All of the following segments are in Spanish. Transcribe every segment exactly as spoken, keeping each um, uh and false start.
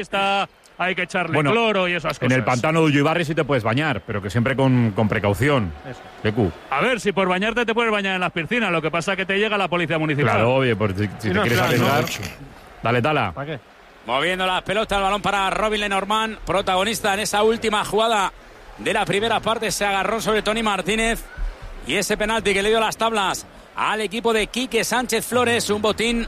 está, hay que echarle bueno, cloro y esas cosas. En el pantano de Ullibarri sí te puedes bañar, pero que siempre con, con precaución. Eso. A ver, si por bañarte te puedes bañar en las piscinas, lo que pasa es que te llega la policía municipal. Claro, oye, pues si, si te no, quieres claro, arriesgar. no. Dale, Tala. ¿Para qué? Moviendo las pelotas, el balón para Robin Lenormand, protagonista en esa última jugada de la primera parte. Se agarró sobre Tony Martínez y ese penalti que le dio las tablas al equipo de Quique Sánchez Flores. Un botín,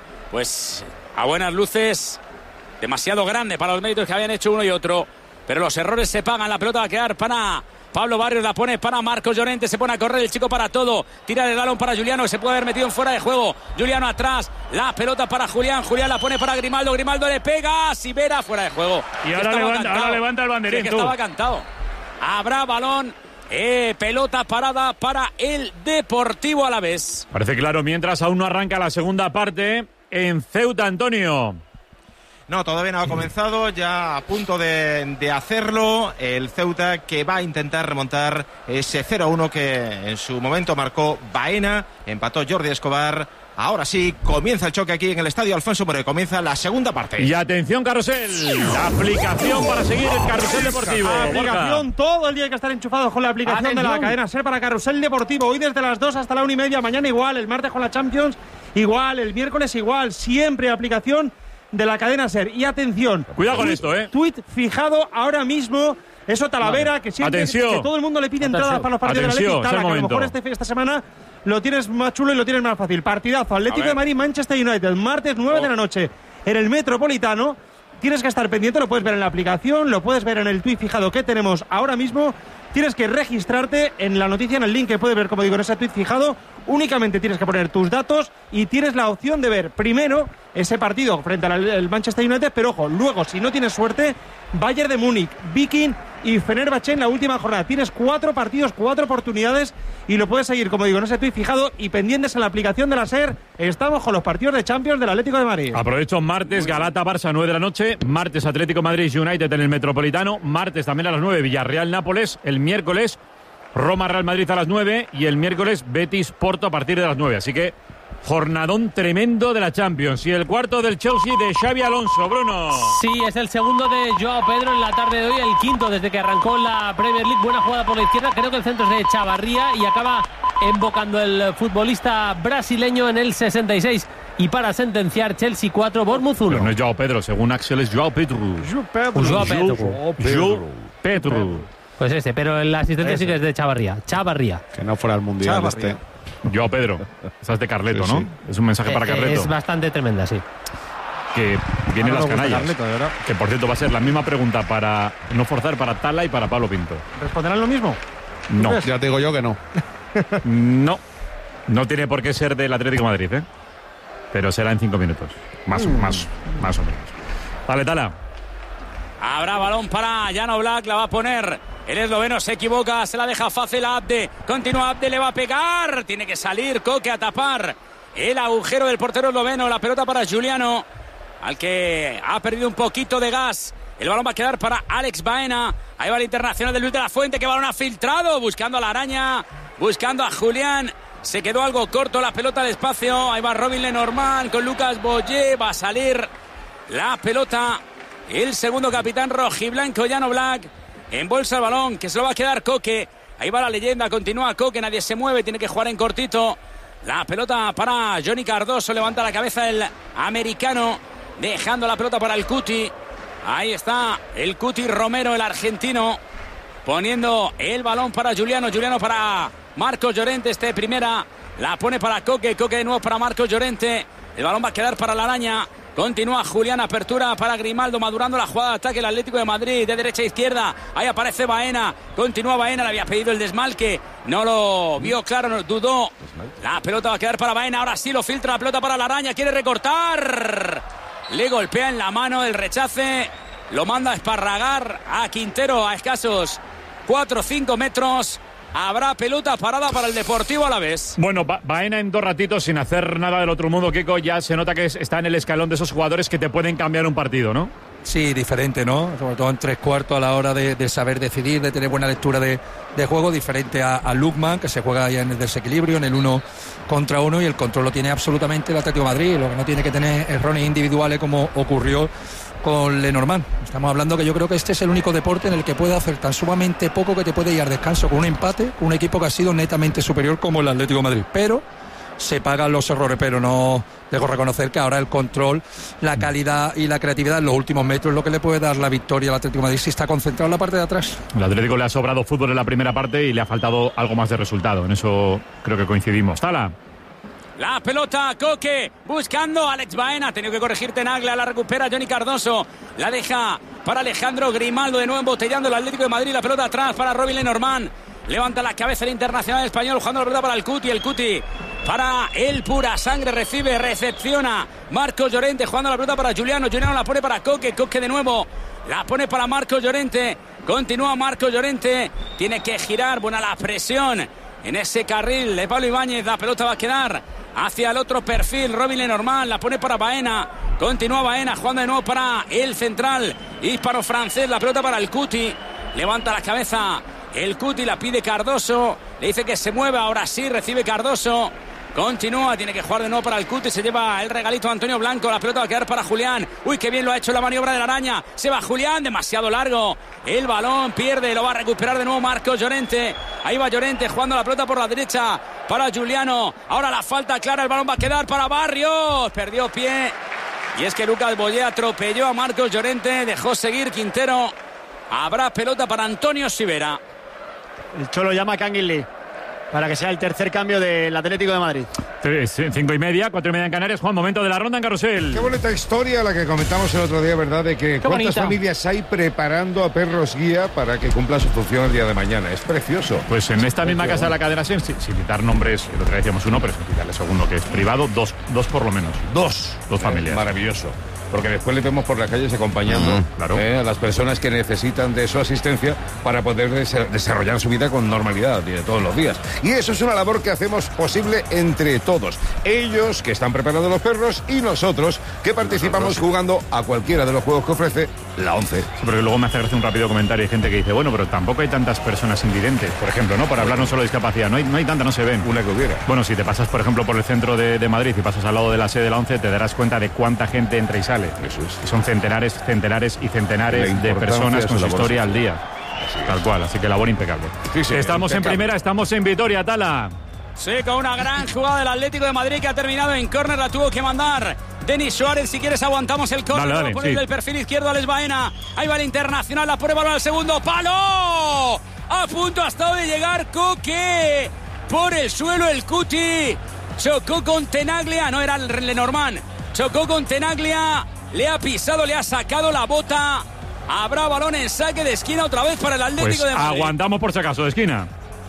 pues a buenas luces, demasiado grande para los méritos que habían hecho uno y otro. Pero los errores se pagan. La pelota va a quedar para Pablo Barrios, la pone para Marcos Llorente, se pone a correr el chico para todo, tira el balón para Juliano, que se puede haber metido en fuera de juego. Juliano atrás, la pelota para Julián, Julián la pone para Grimaldo, Grimaldo le pega, Sivera fuera de juego. Y ahora levanta, ahora levanta el banderín, sí, que tú. estaba cantado. Habrá balón, eh, pelota parada para el Deportivo Alavés. Parece claro, mientras aún no arranca la segunda parte en Ceuta, Antonio. No, todavía no ha comenzado, ya a punto de, de hacerlo el Ceuta, que va a intentar remontar ese cero a uno que en su momento marcó Baena, empató Jordi Escobar. Ahora sí, comienza el choque aquí en el Estadio Alfonso Moreno, comienza la segunda parte. Y atención, Carrusel, la aplicación para seguir el Carrusel Deportivo. Aplicación, todo el día hay que estar enchufados con la aplicación atención. de la cadena SER para Carrusel Deportivo. Hoy desde las dos hasta la una y media, mañana igual, el martes con la Champions igual, el miércoles igual, siempre aplicación de la cadena SER. Y atención, cuidado con tweet, esto, eh. Tweet fijado ahora mismo. Eso Talavera, que siempre atención. Que todo el mundo le pide atención. entradas para los partidos atención, del Atlético. Tala, que a lo mejor este, esta semana lo tienes más chulo y lo tienes más fácil. Partidazo, Atlético de Madrid, Manchester United, martes nueve oh. de la noche en el Metropolitano. Tienes que estar pendiente, lo puedes ver en la aplicación, lo puedes ver en el tweet fijado que tenemos ahora mismo. Tienes que registrarte en la noticia, en el link que puedes ver, como digo, en ese tweet fijado. Únicamente tienes que poner tus datos y tienes la opción de ver primero ese partido frente al Manchester United, pero ojo, luego, si no tienes suerte, Bayern de Múnich, Viking y Fenerbahce en la última jornada. Tienes cuatro partidos, cuatro oportunidades y lo puedes seguir, como digo, en ese tweet fijado y pendientes en la aplicación de la SER. Estamos con los partidos de Champions del Atlético de Madrid. Aprovecho martes, Galata-Barça, nueve de la noche. Martes, Atlético Madrid United en el Metropolitano. Martes también a las nueve, Villarreal-Nápoles. El miércoles, Roma-Real Madrid a las nueve. Y el miércoles, Betis-Porto a partir de las nueve. Así que jornadón tremendo de la Champions. Y el cuarto del Chelsea de Xabi Alonso. Bruno. Sí, es el segundo de Joao Pedro en la tarde de hoy, el quinto desde que arrancó la Premier League. Buena jugada por la izquierda, creo que el centro es de Chavarría y acaba embocando el futbolista brasileño en el sesenta y seis. Y para sentenciar, Chelsea cuatro, Bournemouth uno. Pero no es Joao Pedro, según Axel es Joao Pedro. Joao Pedro. Joao Pedro. Joao Pedro. Pedro. Pues este, pero el asistencia sí que es de Chavarría. Chavarría. Que no fuera el mundial Chavarría. este. Joao Pedro. Esa es de Carleto, sí, ¿no? Sí. Es un mensaje para Carleto. Es bastante tremenda, sí. Que vienen las canallas. Carleto, de verdad. Que por cierto va a ser la misma pregunta para no forzar para Tala y para Pablo Pinto. ¿Responderán lo mismo? No. Ya te digo yo que no. No. No tiene por qué ser del Atlético de Madrid, ¿eh? Pero será en cinco minutos. Más, mm. más, más o menos. Vale, Tala. Habrá balón para Jan Oblak, la va a poner el esloveno, se equivoca, se la deja fácil a Abde. Continúa Abde, le va a pegar. Tiene que salir Coque a tapar el agujero del portero esloveno. La pelota para Juliano, al que ha perdido un poquito de gas. El balón va a quedar para Alex Baena. Ahí va el internacional de Luis de la Fuente, que balón ha filtrado, buscando a la araña, buscando a Julián. Se quedó algo corto la pelota al espacio. Ahí va Robin Lenormand con Lucas Boyé. Va a salir la pelota. El segundo capitán rojiblanco, Jan Oblak. Embolsa el balón, que se lo va a quedar Coque. Ahí va la leyenda, continúa Coque, nadie se mueve, tiene que jugar en cortito. La pelota para Johnny Cardoso, levanta la cabeza el americano, dejando la pelota para el Cuti. Ahí está el Cuti Romero, el argentino, poniendo el balón para Juliano. Juliano para Marcos Llorente, este primera. La pone para Coque, Coque de nuevo para Marcos Llorente. El balón va a quedar para la araña. Continúa Julián, apertura para Grimaldo, madurando la jugada de ataque el Atlético de Madrid, de derecha a izquierda. Ahí aparece Baena, continúa Baena, le había pedido el desmalque, no lo vio claro, no, dudó. La pelota va a quedar para Baena, ahora sí lo filtra la pelota para la araña, quiere recortar. Le golpea en la mano el rechace, lo manda a esparragar a Quintero a escasos cuatro o cinco metros. Habrá pelota parada para el Deportivo Alavés. Bueno, ba Baena en dos ratitos sin hacer nada del otro mundo, Kiko, ya se nota que es, está en el escalón de esos jugadores que te pueden cambiar un partido, ¿no? Sí, diferente, ¿no? Sobre todo en tres cuartos a la hora de, de saber decidir, de tener buena lectura de, de juego, diferente a, a Lukman, que se juega ya en el desequilibrio, en el uno contra uno, y el control lo tiene absolutamente el Atlético de Madrid. Lo que no tiene que tener errores individuales como ocurrió con Lenormand. Estamos hablando que yo creo que este es el único deporte en el que puede hacer tan sumamente poco que te puede ir al descanso con un empate, con un equipo que ha sido netamente superior como el Atlético de Madrid. Pero se pagan los errores, pero no dejo reconocer que ahora el control, la calidad y la creatividad en los últimos metros es lo que le puede dar la victoria al Atlético de Madrid si está concentrado en la parte de atrás. El Atlético le ha sobrado fútbol en la primera parte y le ha faltado algo más de resultado. En eso creo que coincidimos. Tala. La pelota, Coque, buscando a Alex Baena. Ha tenido que corregir Tenaglia, la recupera Johnny Cardoso. La deja para Alejandro Grimaldo, de nuevo embotellando el Atlético de Madrid. La pelota atrás para Robin Lenormand. Levanta la cabeza el internacional español, jugando la pelota para el Cuti. El Cuti para el Pura Sangre, recibe, recepciona Marcos Llorente, jugando la pelota para Juliano. Juliano la pone para Coque. Coque de nuevo la pone para Marcos Llorente. Continúa Marcos Llorente. Tiene que girar, buena la presión en ese carril de Pablo Ibáñez. La pelota va a quedar hacia el otro perfil. Robin Lenormand la pone para Baena. Continúa Baena jugando de nuevo para el central hispano-francés. La pelota para el Cuti. Levanta la cabeza el Cuti, la pide Cardoso. Le dice que se mueva. Ahora sí, recibe Cardoso. Continúa, tiene que jugar de nuevo para el Cuti. Se lleva el regalito a Antonio Blanco. La pelota va a quedar para Julián. Uy, qué bien lo ha hecho la maniobra de la araña. Se va Julián, demasiado largo. El balón pierde, lo va a recuperar de nuevo Marcos Llorente. Ahí va Llorente jugando la pelota por la derecha para Juliano. Ahora la falta clara, el balón va a quedar para Barrios. Perdió pie. Y es que Lucas Boyé atropelló a Marcos Llorente. Dejó seguir Quintero. Habrá pelota para Antonio Sivera. El Cholo llama a Canguilí para que sea el tercer cambio del Atlético de Madrid. Tres, cinco y media, cuatro y media en Canarias. Juan, momento de la ronda en Carrusel. Qué bonita historia la que comentamos el otro día, ¿verdad? De que Qué cuántas bonita. familias hay preparando a perros guía para que cumpla su función el día de mañana. Es precioso. Pues en esta misma casa de la cadena Sen, sin, sin citar nombres, el otro día decíamos uno, pero sin citarle segundo, que es privado, dos, dos por lo menos. Dos. Dos familias. Eh, maravilloso. Porque después le vemos por las calles acompañando Uh-huh, claro. eh, a las personas que necesitan de su asistencia para poder des- desarrollar su vida con normalidad de todos los días. Y eso es una labor que hacemos posible entre todos. Ellos que están preparando los perros y nosotros que participamos jugando a cualquiera de los juegos que ofrece la once. Sí, porque luego me hace gracia un rápido comentario. Hay gente que dice, bueno, pero tampoco hay tantas personas invidentes, por ejemplo, ¿no? Para hablar no solo de discapacidad. No hay, no hay tantas, no se ven. Una que hubiera. Bueno, si te pasas, por ejemplo, por el centro de, de Madrid y pasas al lado de la sede de la once, te darás cuenta de cuánta gente entra y sale. Eso es. Y son centenares, centenares y La centenares de importancia personas de con su su labor historia social. al día. Tal cual, así que labor impecable. Sí, sí, estamos en impecable. primera, estamos en Vitoria, Tala. Sí, con una gran jugada del Atlético de Madrid que ha terminado en córner, la tuvo que mandar Denis Suárez. Si quieres aguantamos el córner, Dale, dale, vamos a ponerle sí. el perfil izquierdo a Alex Baena. Ahí va el Internacional, la pone balón al segundo palo. A punto ha estado de llegar Coque. Por el suelo el Cuti. Chocó con Tenaglia, no era el Lenormand. Chocó con Tenaglia, le ha pisado, le ha sacado la bota. Habrá balón en saque de esquina otra vez para el Atlético Pues de Madrid. aguantamos por si acaso de esquina.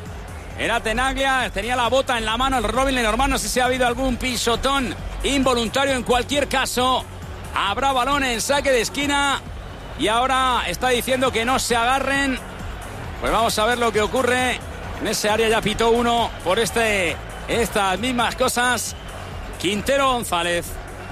Era Tenaglia, tenía la bota en la mano el Robin Lenormand. No sé si ha habido algún pisotón involuntario. En cualquier caso, habrá balón en saque de esquina. Y ahora está diciendo que no se agarren. Pues vamos a ver lo que ocurre. En ese área ya pitó uno por este, estas mismas cosas. Quintero González.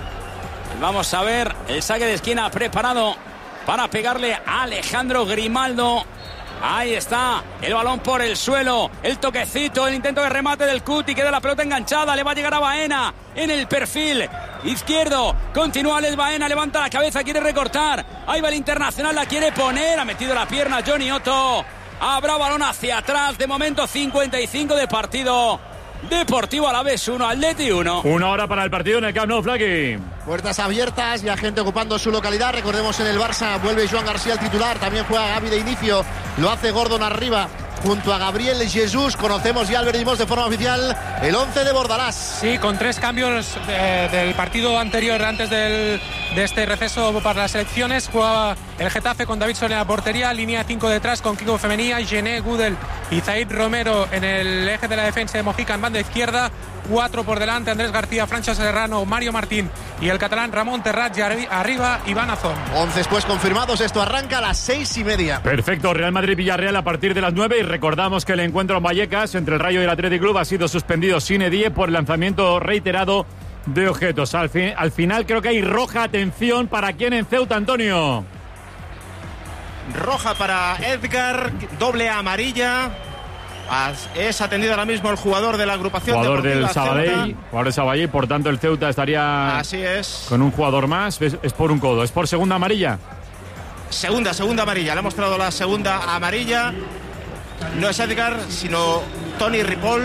Vamos a ver el saque de esquina preparado para pegarle a Alejandro Grimaldo. Ahí está, el balón por el suelo, el toquecito, el intento de remate del Cuti, queda la pelota enganchada, le va a llegar a Baena en el perfil izquierdo, continúa Alex Baena, levanta la cabeza, quiere recortar, ahí va el Internacional, la quiere poner, ha metido la pierna Johnny Otto, habrá balón hacia atrás, de momento cincuenta y cinco de partido. Deportivo Alavés uno, Atleti uno. Una hora para el partido en el Camp Nou, Flaky. Puertas abiertas, ya gente ocupando su localidad. Recordemos, en el Barça vuelve Joan García, el titular. También juega Gavi de inicio. Lo hace Gordon arriba junto a Gabriel Jesús. Conocemos ya, advertimos de forma oficial, el once de Bordalás. Sí, con tres cambios eh, del partido anterior, antes del, de este receso para las elecciones. Jugaba el Getafe con David Soler en la portería, línea cinco detrás con Kiko Femenía, Gené, Gudel y Zaid Romero en el eje de la defensa de Mojica en banda izquierda. Cuatro por delante, Andrés García, Francha Serrano, Mario Martín y el catalán Ramón Terrat. Y arriba, Iván Azón. Once después confirmados, esto arranca a las seis y media. Perfecto, Real Madrid-Villarreal a partir de las nueve. Y recordamos que el encuentro en Vallecas entre el Rayo y el Athletic Club ha sido suspendido sine die por lanzamiento reiterado de objetos. Al, fin, al final creo que hay roja. Atención, ¿para quién en Ceuta, Roja para Edgar, doble amarilla. Es atendido ahora mismo el jugador de la agrupación jugador del Sabadell, Sabadell, jugador del Sabadell, por tanto el Ceuta estaría así es, con un jugador más. Es, es por un codo, es por segunda amarilla. Segunda, segunda amarilla. Le ha mostrado la segunda amarilla. No es Edgar, sino Tony Ripoll.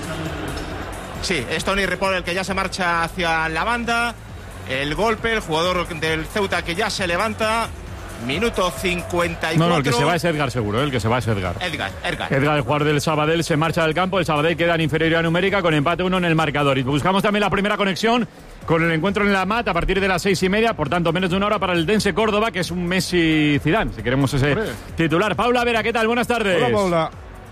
Sí, es Tony Ripoll el que ya se marcha hacia la banda. El golpe, el jugador del Ceuta que ya se levanta. Minuto cincuenta y cuatro. No, no, el que se va es Edgar seguro, ¿eh? El que se va es Edgar. Edgar, Edgar. Edgar, el jugador del Sabadell, se marcha del campo. El Sabadell queda en inferioridad numérica con empate uno en el marcador. Y buscamos también la primera conexión con el encuentro en la M A T a partir de las seis y media. Por tanto, menos de una hora para el Dense Córdoba, que es un Messi Zidane, si queremos ese Hombre. titular. Paula Vera, ¿qué tal? Buenas tardes. Hola, Paula.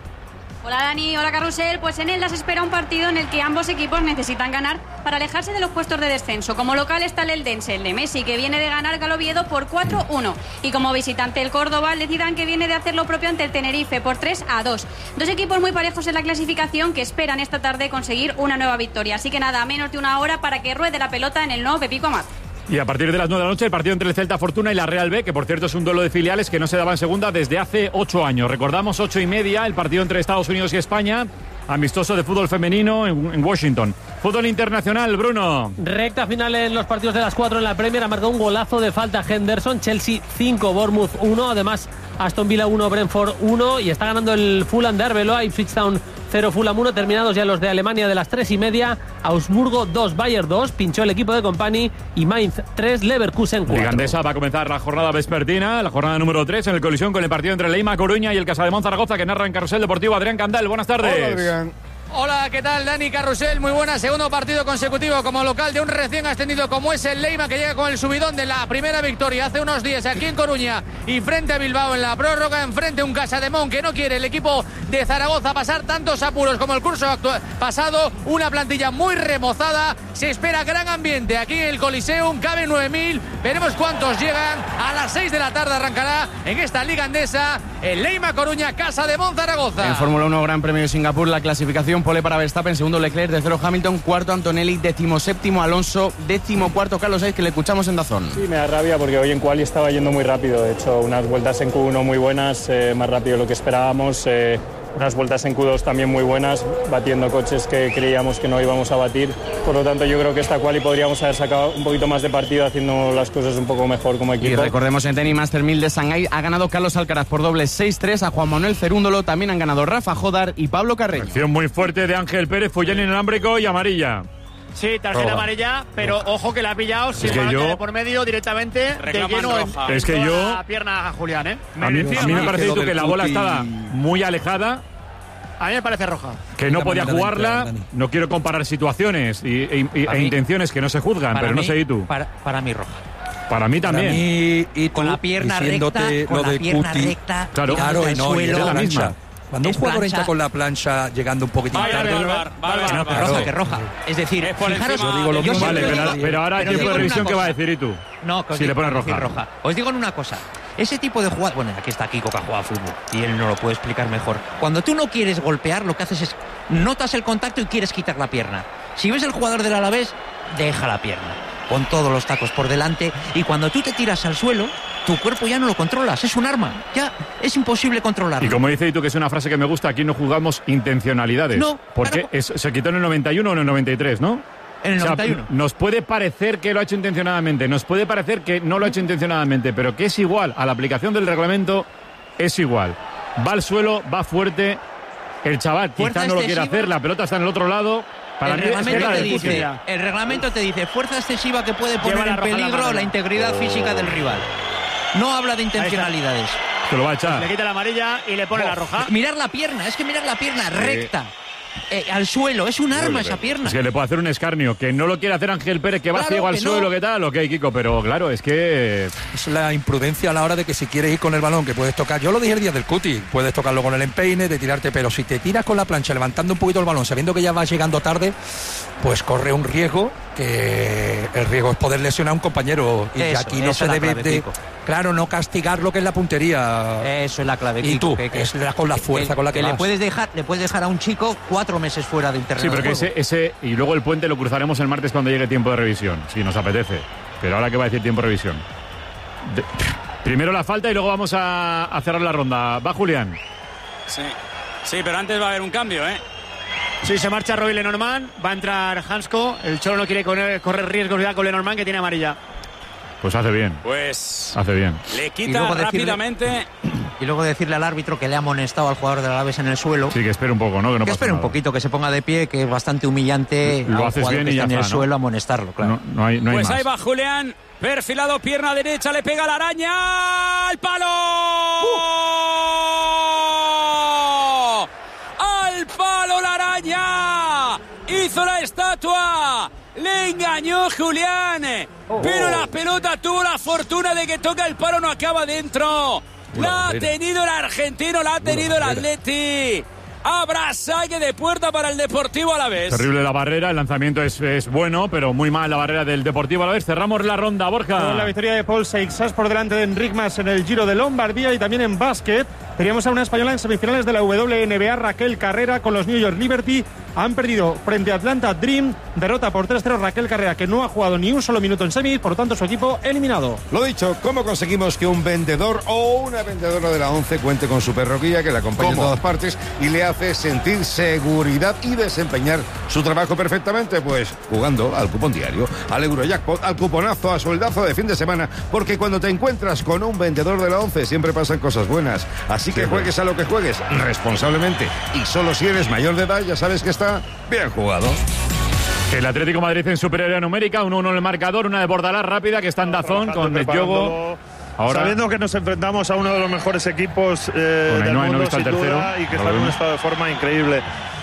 Hola Dani, hola Carrusel. Pues en él las espera un partido en el que ambos equipos necesitan ganar para alejarse de los puestos de descenso. Como local está el Eldense, el de Messi, que viene de ganar al Oviedo por cuatro uno. Y como visitante el Córdoba, el de Zidane, que viene de hacer lo propio ante el Tenerife por tres a dos. Dos equipos muy parejos en la clasificación que esperan esta tarde conseguir una nueva victoria. Así que nada, menos de una hora para que ruede la pelota en el nuevo Pepico Amat. Y a partir de las nueve de la noche el partido entre el Celta Fortuna y la Real B, que por cierto es un duelo de filiales que no se daba en segunda desde hace ocho años. Recordamos, ocho y media, el partido entre Estados Unidos y España, amistoso de fútbol femenino en, en Washington. Fútbol internacional, Bruno. Recta final en los partidos de las cuatro en la Premier. Ha marcado un golazo de falta Henderson. Chelsea cinco, Bournemouth uno. Además, Aston Villa uno, Brentford uno. Y está ganando el Fulham de Arbeloa, Ipswich Town cero, Fulham uno. Terminados ya los de Alemania de las tres y media. Augsburgo dos, Bayern dos. Pinchó el equipo de Company. Y Mainz tres, Leverkusen cuatro. Ligandesa va a comenzar la jornada vespertina, la jornada número tres, en el colisión con el partido entre Leima Coruña y el Casademont Zaragoza, que narra en Carrusel Deportivo Adrián Candal. Buenas tardes. Hola, Adrián. Hola, ¿qué tal? Dani Carrusel, muy buena. Segundo partido consecutivo como local de un recién ascendido como es el Leima, que llega con el subidón de la primera victoria hace unos días aquí en Coruña y frente a Bilbao en la prórroga. Enfrente un Casademont que no quiere el equipo de Zaragoza pasar tantos apuros como el curso actual, pasado. Una plantilla muy remozada. Se espera gran ambiente aquí en el Coliseum. Cabe nueve mil. Veremos cuántos llegan. A las seis de la tarde arrancará en esta liga andesa el Leima Coruña, Casademont Zaragoza. En Fórmula uno Gran Premio de Singapur, la clasificación: pole para Verstappen, segundo Leclerc, tercero Hamilton, cuarto Antonelli, décimo séptimo Alonso, décimo cuarto Carlos Sainz, que le escuchamos en Dazón. Sí, me da rabia porque hoy en quali estaba yendo muy rápido. De hecho, unas vueltas en Q uno muy buenas, eh, más rápido de lo que esperábamos. Eh, unas vueltas en Q dos también muy buenas, batiendo coches que creíamos que no íbamos a batir. Por lo tanto, yo creo que esta quali podríamos haber sacado un poquito más de partido haciendo las cosas un poco mejor como equipo. Y recordemos, en tenis Master mil de Shanghái ha ganado Carlos Alcaraz por doble seis tres a Juan Manuel Cerúndolo. También han ganado Rafa Jodar y Pablo Carreño. Acción muy fuerte de Ángel Pérez, follón inalámbrico y amarilla. Sí, tarjeta roja. Amarilla, pero ojo que la ha pillado sin es que yo... por medio directamente de lleno en, en es que toda yo... la pierna a Julián, ¿eh? A mí, a mí me parece que, que la bola estaba muy alejada. A mí me parece roja. Que no podía jugarla. No quiero comparar situaciones y, e, e, e intenciones que no se juzgan, pero mí, no sé y tú. Para, para mí roja. Para mí también. Para mí, y con la pierna recta, con la pierna Cuti. recta, claro, claro y no, suelo, y es la misma. Cuando es un jugador plancha. entra con la plancha llegando un poquitín vale, tarde, vale, vale, vale, vale, no, que vale, roja, que roja. Es decir, es por fijaros, encima, yo digo lo yo mismo. Vale, pero, digo, pero ahora el tiempo de revisión, ¿qué va a decir y tú? No, que si le pones roja. roja. Os digo en una cosa. Ese tipo de jugada... Bueno, aquí está Kiko, que ha jugado fútbol y él no lo puede explicar mejor. Cuando tú no quieres golpear, lo que haces es notas el contacto y quieres quitar la pierna. Si ves el jugador del Alavés, deja la pierna. Con todos los tacos por delante. Y cuando tú te tiras al suelo, tu cuerpo ya no lo controlas. Es un arma. Ya es imposible controlarlo. Y como dice tú, que es una frase que me gusta, aquí no jugamos intencionalidades. No. Porque claro. es, se quitó en el noventa y uno o en el noventa y tres, ¿no? En el o sea, noventa y uno. Nos puede parecer que lo ha hecho intencionadamente, nos puede parecer que no lo ha hecho intencionadamente, pero que es igual, a la aplicación del reglamento es igual. Va al suelo, va fuerte, el chaval Fuerza quizá no lo quiere excesiva. hacer, la pelota está en el otro lado. Para el, mí reglamento es que te la dice, el reglamento te dice fuerza excesiva que puede poner en peligro la, la integridad física del rival. No habla de intencionalidades. Que lo va a echar. Le quita la amarilla y le pone oh, la roja. Mirar la pierna, es que mirar la pierna recta. Eh, al suelo, es un arma esa pierna. Es que le puede hacer un escarnio, que no lo quiere hacer Ángel Pérez, que va claro, ciego al que suelo, no. ¿qué tal? Ok, Kiko, pero claro, es que... Es la imprudencia a la hora de que si quieres ir con el balón, que puedes tocar, yo lo dije el día del cuti, puedes tocarlo con el empeine, de tirarte, pero si te tiras con la plancha levantando un poquito el balón, sabiendo que ya vas llegando tarde, pues corre un riesgo, que el riesgo es poder lesionar a un compañero, y eso, aquí no se debe clave, de... Kiko. Claro, no castigar lo que es la puntería. Eso es la clave, y Kiko, tú, que, que, es la, con la fuerza que, con la que, que vas. le puedes dejar le puedes dejar a un chico cuatro meses fuera del terreno. Sí, pero que ese, ese y luego el puente lo cruzaremos el martes cuando llegue tiempo de revisión, si nos apetece. Pero ahora que va a decir tiempo de revisión. De, primero la falta y luego vamos a, a cerrar la ronda. Va Julián. Sí. Sí, pero antes va a haber un cambio, ¿eh? Sí, se marcha Roy Lenormand, va a entrar Hansko. El Cholo no quiere correr, correr riesgos ya con Lenormand, que tiene amarilla. Pues hace bien. Pues hace bien. Le quita rápidamente. Decirle, y luego decirle al árbitro que le ha amonestado al jugador del Alavés en el suelo. Sí, que espere un poco, ¿no? Que, no que espere un poquito, que se ponga de pie, que es bastante humillante. Lo a un haces jugador bien que y ya está en está, el ¿no? suelo amonestarlo, claro. No, no hay, no hay pues más. Ahí va Julián, perfilado, pierna derecha, le pega la araña. ¡Al palo! Uh. ¡Al palo la araña! Hizo la estatua. Le engañó Julián, oh, pero la pelota tuvo la fortuna de que toca el palo, no acaba dentro. La ha tenido el argentino, la ha tenido el Atleti. Habrá saque de puerta para el Deportivo Alavés. Terrible la barrera, el lanzamiento es, es bueno, pero muy mal la barrera del Deportivo Alavés. Cerramos la ronda, Borja. Con la victoria de Paul Seixas por delante de Enric Mas en el Giro de Lombardía y también en básquet. Teníamos a una española en semifinales de la W N B A, Raquel Carrera, con los New York Liberty. Han perdido frente a Atlanta Dream, derrota por tres cero Raquel Carrera, que no ha jugado ni un solo minuto en semis, por lo tanto su equipo eliminado. Lo dicho, ¿cómo conseguimos que un vendedor o una vendedora de la ONCE cuente con su perro guía, que le acompaña en todas partes y le hace sentir seguridad y desempeñar su trabajo perfectamente? Pues jugando al cupón diario, al Eurojackpot, al cuponazo, a sueldazo de fin de semana, porque cuando te encuentras con un vendedor de la ONCE siempre pasan cosas buenas. Así que juegues a lo que juegues, responsablemente, y solo si eres mayor de edad, ya sabes que está bien jugado. El Atlético de Madrid en superioridad numérica, uno uno en el marcador, una de Bordalás rápida que está en Dazón con Mediogo. Ahora, sabiendo que nos enfrentamos a uno de los mejores equipos eh, del mundo, no sin duda, y que está en un estado de forma increíble,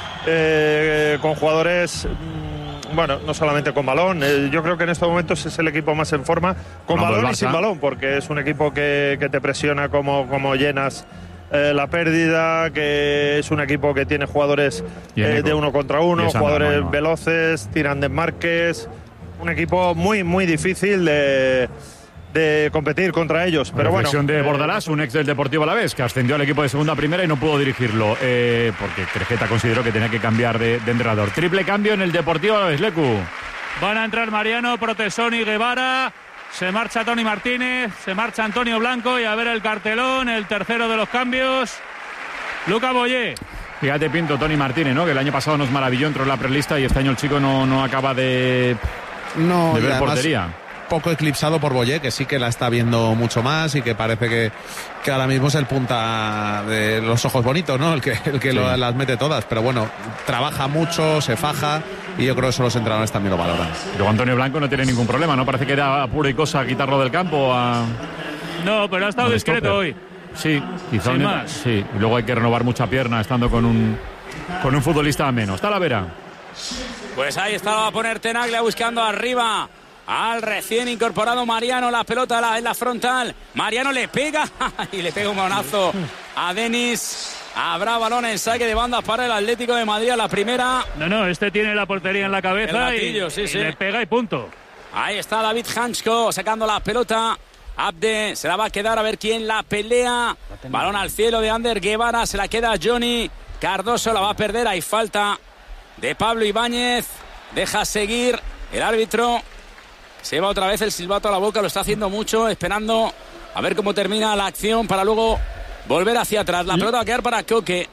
eh, con jugadores, mmm, bueno, no solamente con balón, eh, yo creo que en estos momentos es el equipo más en forma, con Cuando balón y sin balón, porque es un equipo que, que te presiona como, como llenas eh, la pérdida, que es un equipo que tiene jugadores eh, de uno contra uno, jugadores no, no. veloces, tiran desmarques, un equipo muy, muy difícil de... de competir contra ellos, pero bueno. Reflexión de Bordalás, un ex del Deportivo Alavés, que ascendió al equipo de segunda a primera y no pudo dirigirlo, eh, porque Crejeta consideró que tenía que cambiar de, de entrenador. Triple cambio en el Deportivo Alavés, Lecu. Van a entrar Mariano, Protesón y Guevara. Se marcha Tony Martínez, se marcha Antonio Blanco y a ver el cartelón, el tercero de los cambios, Luca Boyé. Fíjate, Pinto, Tony Martínez, ¿no? Que el año pasado nos maravilló, entró en la prelista y este año el chico no, no acaba de, no, de ver además, portería. Poco eclipsado por Boyé, que sí que la está viendo mucho más y que parece que, que ahora mismo es el punta de los ojos bonitos, ¿no? El que, el que sí. lo, las mete todas. Pero bueno, trabaja mucho, se faja y yo creo que eso los entrenadores también lo valoran. Pero Antonio Blanco no tiene ningún problema, ¿no? Parece que era pura y cosa quitarlo del campo a... No, pero ha estado no discreto hoy. Sí, quizá Sin un... más. Sí, y luego hay que renovar mucha pierna estando con un, con un futbolista a menos. Talavera. Pues ahí está, va a poner Tenaglia buscando arriba al recién incorporado Mariano, la pelota en la, en la frontal. Mariano le pega y le pega un manonazo a Denis. Habrá balón en saque de banda para el Atlético de Madrid a la primera. No, no, este tiene la portería en la cabeza gatillo, y, sí, y sí. le pega y punto. Ahí está David Hansko sacando la pelota. Abde se la va a quedar, a ver quién la pelea. Balón al cielo de Ander Guevara, se la queda Johnny. Cardoso la va a perder, hay falta de Pablo Ibáñez. Deja seguir el árbitro. Se lleva otra vez el silbato a la boca, lo está haciendo mucho, esperando a ver cómo termina la acción para luego volver hacia atrás. La pelota va a quedar para Coque.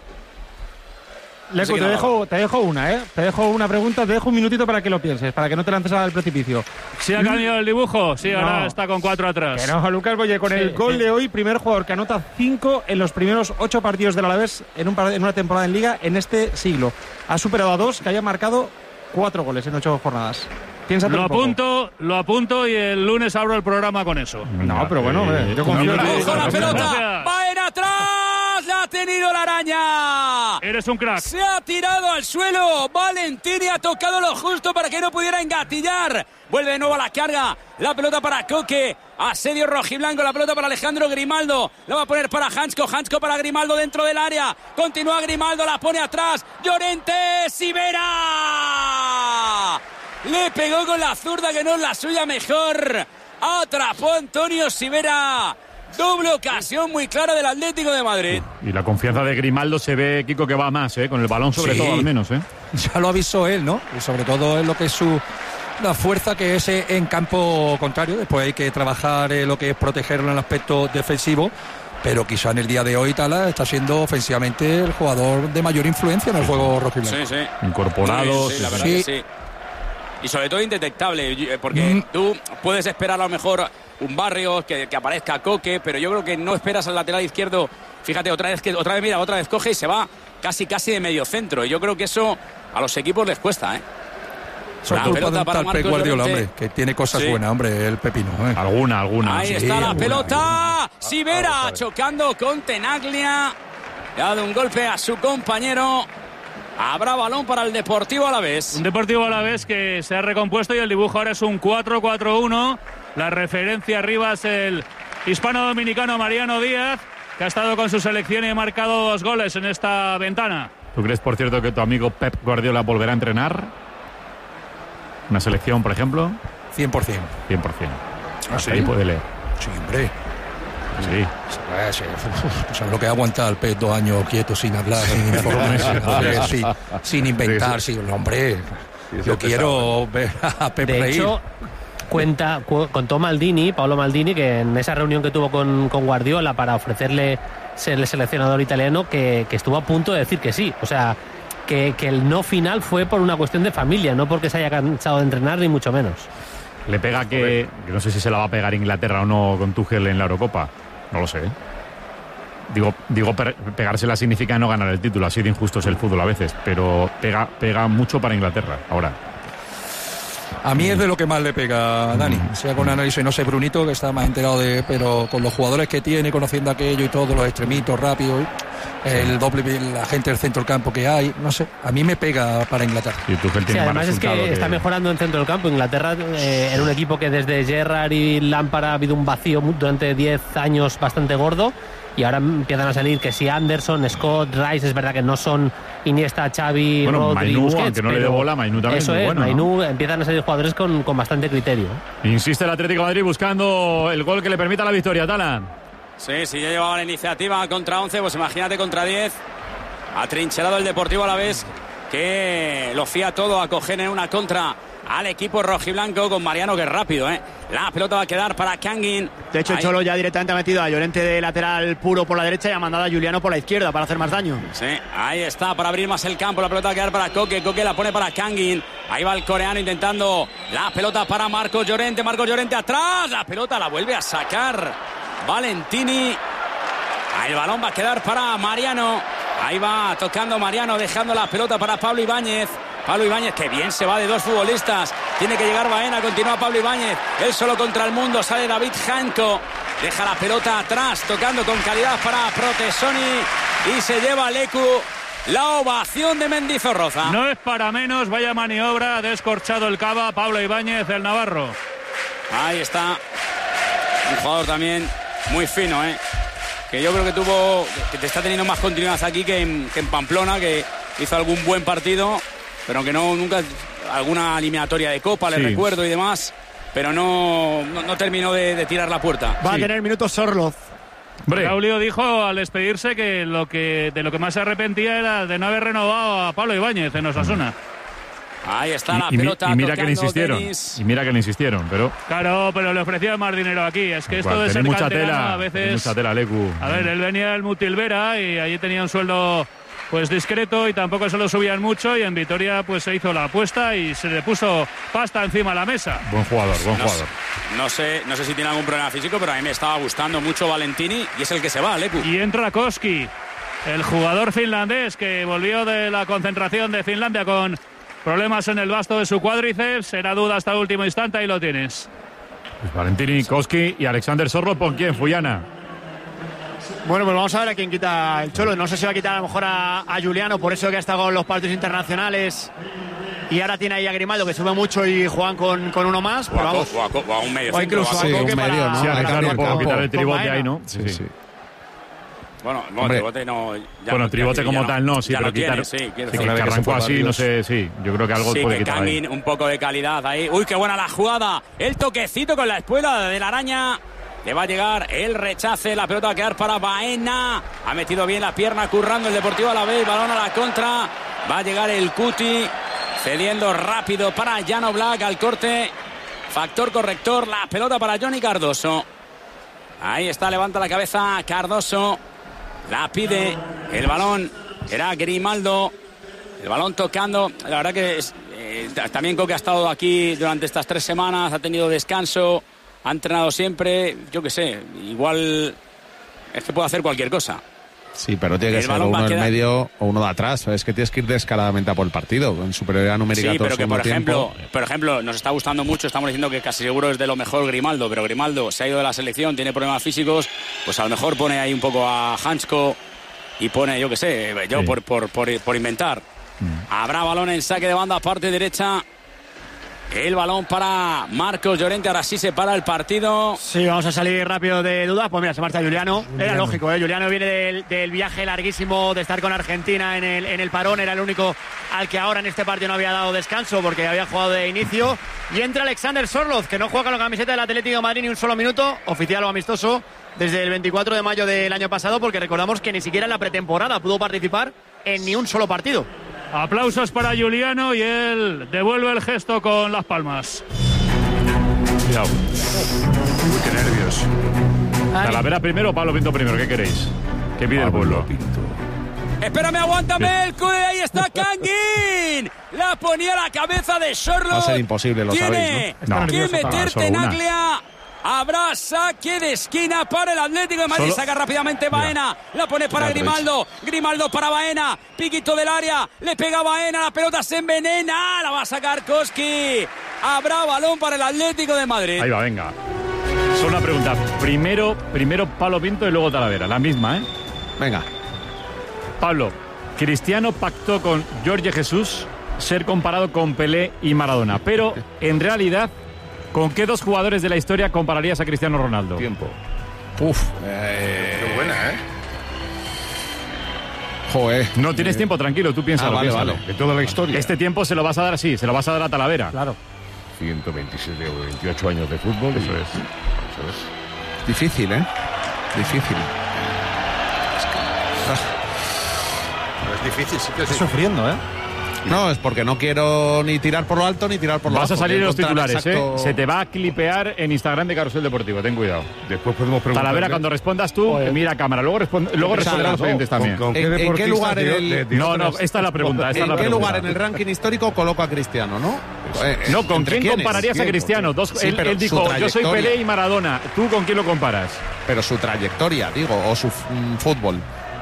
Lecu, te dejo, te dejo una, ¿eh? Te dejo una pregunta, te dejo un minutito para que lo pienses, para que no te lances al precipicio. ¿Sí ha cambiado el dibujo? Sí, no. Ahora está con cuatro atrás. Que no, Lucas Boyé, con sí, el gol sí. de hoy, primer jugador que anota cinco en los primeros ocho partidos del Alavés en, un, en una temporada en Liga en este siglo. Ha superado a dos que haya marcado cuatro goles en ocho jornadas. Piénsate lo apunto, lo apunto y el lunes abro el programa con eso. No, pero bueno, eh, yo confío en ¡Ojo la pelota! ¡Va en atrás! ¡La ha tenido la araña! Eres un crack. Se ha tirado al suelo. Valentini ha tocado lo justo para que no pudiera engatillar. Vuelve de nuevo a la carga. La pelota para Coque. Asedio rojiblanco. La pelota para Alejandro Grimaldo. La va a poner para Hansko. Hansko para Grimaldo dentro del área. Continúa Grimaldo. La pone atrás. Llorente. Sivera. Le pegó con la zurda, que no es la suya mejor. Atrapó Antonio Sivera. Doble ocasión muy clara del Atlético de Madrid. Y la confianza de Grimaldo se ve, Kiko, que va más, ¿eh? Con el balón sobre sí. todo al menos, ¿eh? Ya lo avisó él, ¿no? Y sobre todo es lo que es su la fuerza que es en campo contrario. Después hay que trabajar eh, lo que es protegerlo en el aspecto defensivo. pero quizá en el día de hoy Tala está siendo ofensivamente el jugador de mayor influencia en el juego rojiblanco. Sí, sí. Incorporado. Sí, sí, la verdad sí. que sí. Y sobre todo indetectable, porque mm. tú puedes esperar a lo mejor un Barrios, que, que aparezca Coque, pero yo creo que no esperas al lateral izquierdo. Fíjate, otra vez que otra vez mira, otra vez coge y se va casi casi de medio centro. Y yo creo que eso a los equipos les cuesta, ¿eh? Son culpa de un tal Pep Guardiola, hombre, que tiene cosas sí. buenas, hombre, el Pepino. ¿eh? Alguna, alguna. Ahí sí, está la alguna, pelota. alguna. Sivera chocando con Tenaglia. Le ha dado un golpe a su compañero. Habrá balón para el Deportivo Alavés. Un Deportivo Alavés que se ha recompuesto y el dibujo ahora es un cuatro cuatro uno. La referencia arriba es el hispano-dominicano Mariano Díaz, que ha estado con su selección y ha marcado dos goles en esta ventana. ¿Tú crees, por cierto, que tu amigo Pep Guardiola volverá a entrenar? ¿Una selección, por ejemplo? cien por ciento. cien por ciento. ¿Ah, sí? Ahí puede leer. Sí, hombre. Sí. ¿Sabes lo que aguanta el Pep dos años quieto, sin hablar, sin informar, sin, sin, sin inventar? Sí, sí. Hombre, sí, yo quiero ver a Pep de reír. Hecho, cuenta, cu contó Maldini, Paolo Maldini, que en esa reunión que tuvo con, con Guardiola para ofrecerle ser el seleccionador italiano, que, que estuvo a punto de decir que sí. O sea, que, que el no final fue por una cuestión de familia, no porque se haya cansado de entrenar, ni mucho menos. Le pega que, que no sé si se la va a pegar Inglaterra o no con Tuchel en la Eurocopa. No lo sé. Digo, digo pegársela significa no ganar el título. Así de injusto es el fútbol a veces. Pero pega, pega mucho para Inglaterra ahora. A mí es de lo que más le pega a Dani. Mm. Sea con análisis, no sé, Brunito, que está más enterado de... Pero con los jugadores que tiene, conociendo aquello y todo, los extremitos rápidos, el doble, la gente del centro del campo que hay, no sé, a mí me pega para Inglaterra. Y Tuchel tiene sí, además es que, que está mejorando en centro del campo. Inglaterra eh, era un equipo que desde Gerrard y Lampard ha habido un vacío durante diez años bastante gordo. Y ahora empiezan a salir que si Anderson, Scott, Rice, es verdad que no son Iniesta, Xavi, bueno, Rodri, Mainu, Busquets, aunque no le dé bola, Mainu también eso es muy es, bueno, Mainu, ¿no? Empiezan a salir jugadores con, con bastante criterio. Insiste el Atlético de Madrid buscando el gol que le permita la victoria, Tala. Sí, si ya llevaba la iniciativa contra once, pues imagínate contra diez. Atrincherado el Deportivo Alavés, que lo fía todo a coger en una contra al equipo rojiblanco con Mariano, que es rápido, ¿eh? La pelota va a quedar para Kangin. De hecho, el Cholo ya directamente ha metido a Llorente de lateral puro por la derecha y ha mandado a Juliano por la izquierda para hacer más daño. Sí, ahí está, para abrir más el campo. La pelota va a quedar para Coque. Coque la pone para Kangin. Ahí va el coreano intentando la pelota para Marcos Llorente. Marcos Llorente atrás. La pelota la vuelve a sacar Valentini. Ahí el balón va a quedar para Mariano. Ahí va tocando Mariano, dejando la pelota para Pablo Ibáñez. Pablo Ibáñez, que bien se va de dos futbolistas. Tiene que llegar Baena, continúa Pablo Ibáñez. Él solo contra el mundo, sale David Janko. Deja la pelota atrás, tocando con calidad para Protesoni. Y se lleva Lecu la ovación de Mendizorroza. No es para menos, vaya maniobra, ha descorchado el cava Pablo Ibáñez, el navarro. Ahí está. Un jugador también muy fino, ¿eh? Que yo creo que tuvo, que te está teniendo más continuidad aquí que en, que en Pamplona, que hizo algún buen partido, pero que no nunca alguna eliminatoria de Copa, sí. Le recuerdo y demás, pero no, no, no terminó de, de tirar la puerta. Va sí. a tener minutos Sorloz. Braulio dijo al despedirse que lo que de lo que más se arrepentía era de no haber renovado a Pablo Ibáñez en Osasuna. Ahí está y, la y, pelota. Y mira que le insistieron. Denis. Y mira que le insistieron, pero. Claro, pero le ofrecían más dinero aquí. Es que esto Igual, de ser mucha canterano tela, a veces. mucha tela, Lecu. A ver, él venía del Mutilvera y allí tenía un sueldo pues discreto y tampoco se lo subían mucho, y en Vitoria pues se hizo la apuesta y se le puso pasta encima de la mesa. Buen jugador, buen no jugador. Sé, no sé, no sé si tiene algún problema físico, pero a mí me estaba gustando mucho Valentini y es el que se va, Lecu. Y entra Koski, el jugador finlandés que volvió de la concentración de Finlandia con problemas en el vasto de su cuádriceps. Era duda hasta el último instante, ahí lo tienes. Pues Valentini, Koski y Alexander Sorlo, ¿por quién? Fuyana. Bueno, pues vamos a ver a quién quita el Cholo. No sé si va a quitar a lo mejor a, a Juliano, por eso que ha estado con los partidos internacionales. Y ahora tiene ahí a Grimaldo, que sube mucho, y juegan con, con uno más. O a, vamos, o a, o a un medio o incluso centro, a Coque un medio, para, ¿no? Sí, para claro, un poco quitar el tribote ahí, ¿no? Sí, sí. sí. Bueno, bueno Tribote no. Ya bueno, no, Tribote como no, tal no, sí, pero tiene, quitar. Sí, sí, que, que, que arrancó así, no sé, sí. Yo creo que algo sí, puede que quitar. Kangin, un poco de calidad ahí. Uy, qué buena la jugada. El toquecito con la espuela de la araña. Le va a llegar el rechace, la pelota va a quedar para Baena. Ha metido bien la pierna currando el Deportivo Alavés, balón a la contra. Va a llegar el Cuti, cediendo rápido para Jan Oblak al corte. Factor corrector, la pelota para Johnny Cardoso. Ahí está, levanta la cabeza Cardoso. La pide. El balón era Grimaldo. El balón tocando. La verdad que es, eh, también Coque ha estado aquí durante estas tres semanas. Ha tenido descanso. Ha entrenado siempre. Yo qué sé. Igual es que puede hacer cualquier cosa. Sí, pero tiene que El ser balón va uno a en quedar- medio o uno de atrás. Es que tienes que ir descaradamente a por el partido. En superioridad numérica Sí, todo pero el que por segundo ejemplo, tiempo. por ejemplo, nos está gustando mucho, estamos diciendo que casi seguro es de lo mejor Grimaldo, pero Grimaldo se ha ido de la selección, tiene problemas físicos, pues a lo mejor pone ahí un poco a Hansko y pone, yo qué sé, yo Sí. por, por, por, por inventar. Habrá balón en saque de banda, parte derecha. El balón para Marcos Llorente, ahora sí se para el partido. Sí, vamos a salir rápido de dudas. Pues mira, se marcha Juliano. Era Juliano. lógico, ¿eh? Juliano viene del, del viaje larguísimo de estar con Argentina en el, en el parón. Era el único al que ahora en este partido no había dado descanso porque había jugado de inicio. Y entra Alexander Sorloz, que no juega con la camiseta del Atlético de Madrid ni un solo minuto. Oficial o amistoso desde el veinticuatro de mayo del año pasado, porque recordamos que ni siquiera en la pretemporada pudo participar en ni un solo partido. Aplausos para Juliano y él devuelve el gesto con las palmas. Cuidado. Uy, qué nervios. Talavera primero o Pablo Pinto primero, ¿qué queréis? ¿Qué pide el pueblo? Espérame, aguántame el cude, ahí está Kangin. La ponía a la cabeza de Sorloz. Va a ser imposible, lo Tiene sabéis, ¿no? que meterte solo en una. Aglia. Habrá saque de esquina para el Atlético de Madrid. Solo- Saca rápidamente Baena. La pone para Mira, Grimaldo. Grimaldo para Baena. Piquito del área. Le pega Baena. La pelota se envenena. La va a sacar Koski. Habrá balón para el Atlético de Madrid. Ahí va, venga. Solo una pregunta. Primero, primero Pablo Pinto y luego Talavera. La misma, ¿eh? Venga. Pablo, Cristiano pactó con Jorge Jesús ser comparado con Pelé y Maradona. Pero, en realidad, ¿con qué dos jugadores de la historia compararías a Cristiano Ronaldo? Tiempo. Uf. Qué buena, ¿eh? Joder. No tienes tiempo, tranquilo, tú piénsalo. Ah, vale, piénsalo. vale. De toda la historia. Este tiempo se lo vas a dar así, se lo vas a dar a Talavera. Claro. ciento veintisiete o veintiocho años de fútbol. Eso es. Eso es. Difícil, ¿eh? Difícil. Es difícil, sí que Está sufriendo, ¿eh? No, es porque no quiero ni tirar por lo alto ni tirar por lo Vas bajo. a salir en Quiero los encontrar titulares, exacto- ¿eh? Se te va a clipear en Instagram de Carrusel Deportivo, ten cuidado. Después podemos preguntar. Talavera, cuando respondas tú, mira a cámara. Luego, responde, luego responderán los oyentes también. ¿Con, con qué ¿En- en qué deportista lugar en tiró- el- le tiró No, no, tres- esta es la pregunta. Esta es ¿En la qué pregunta. lugar en el ranking histórico coloco a Cristiano, no? Eh, No, ¿con ¿entre quién quiénes? compararías a ¿Quién? Cristiano? Dos, Sí, él, pero él su dijo, yo soy trayectoria. Pelé y Maradona. ¿Tú con quién lo comparas? Pero su trayectoria, digo, o su mm, fútbol.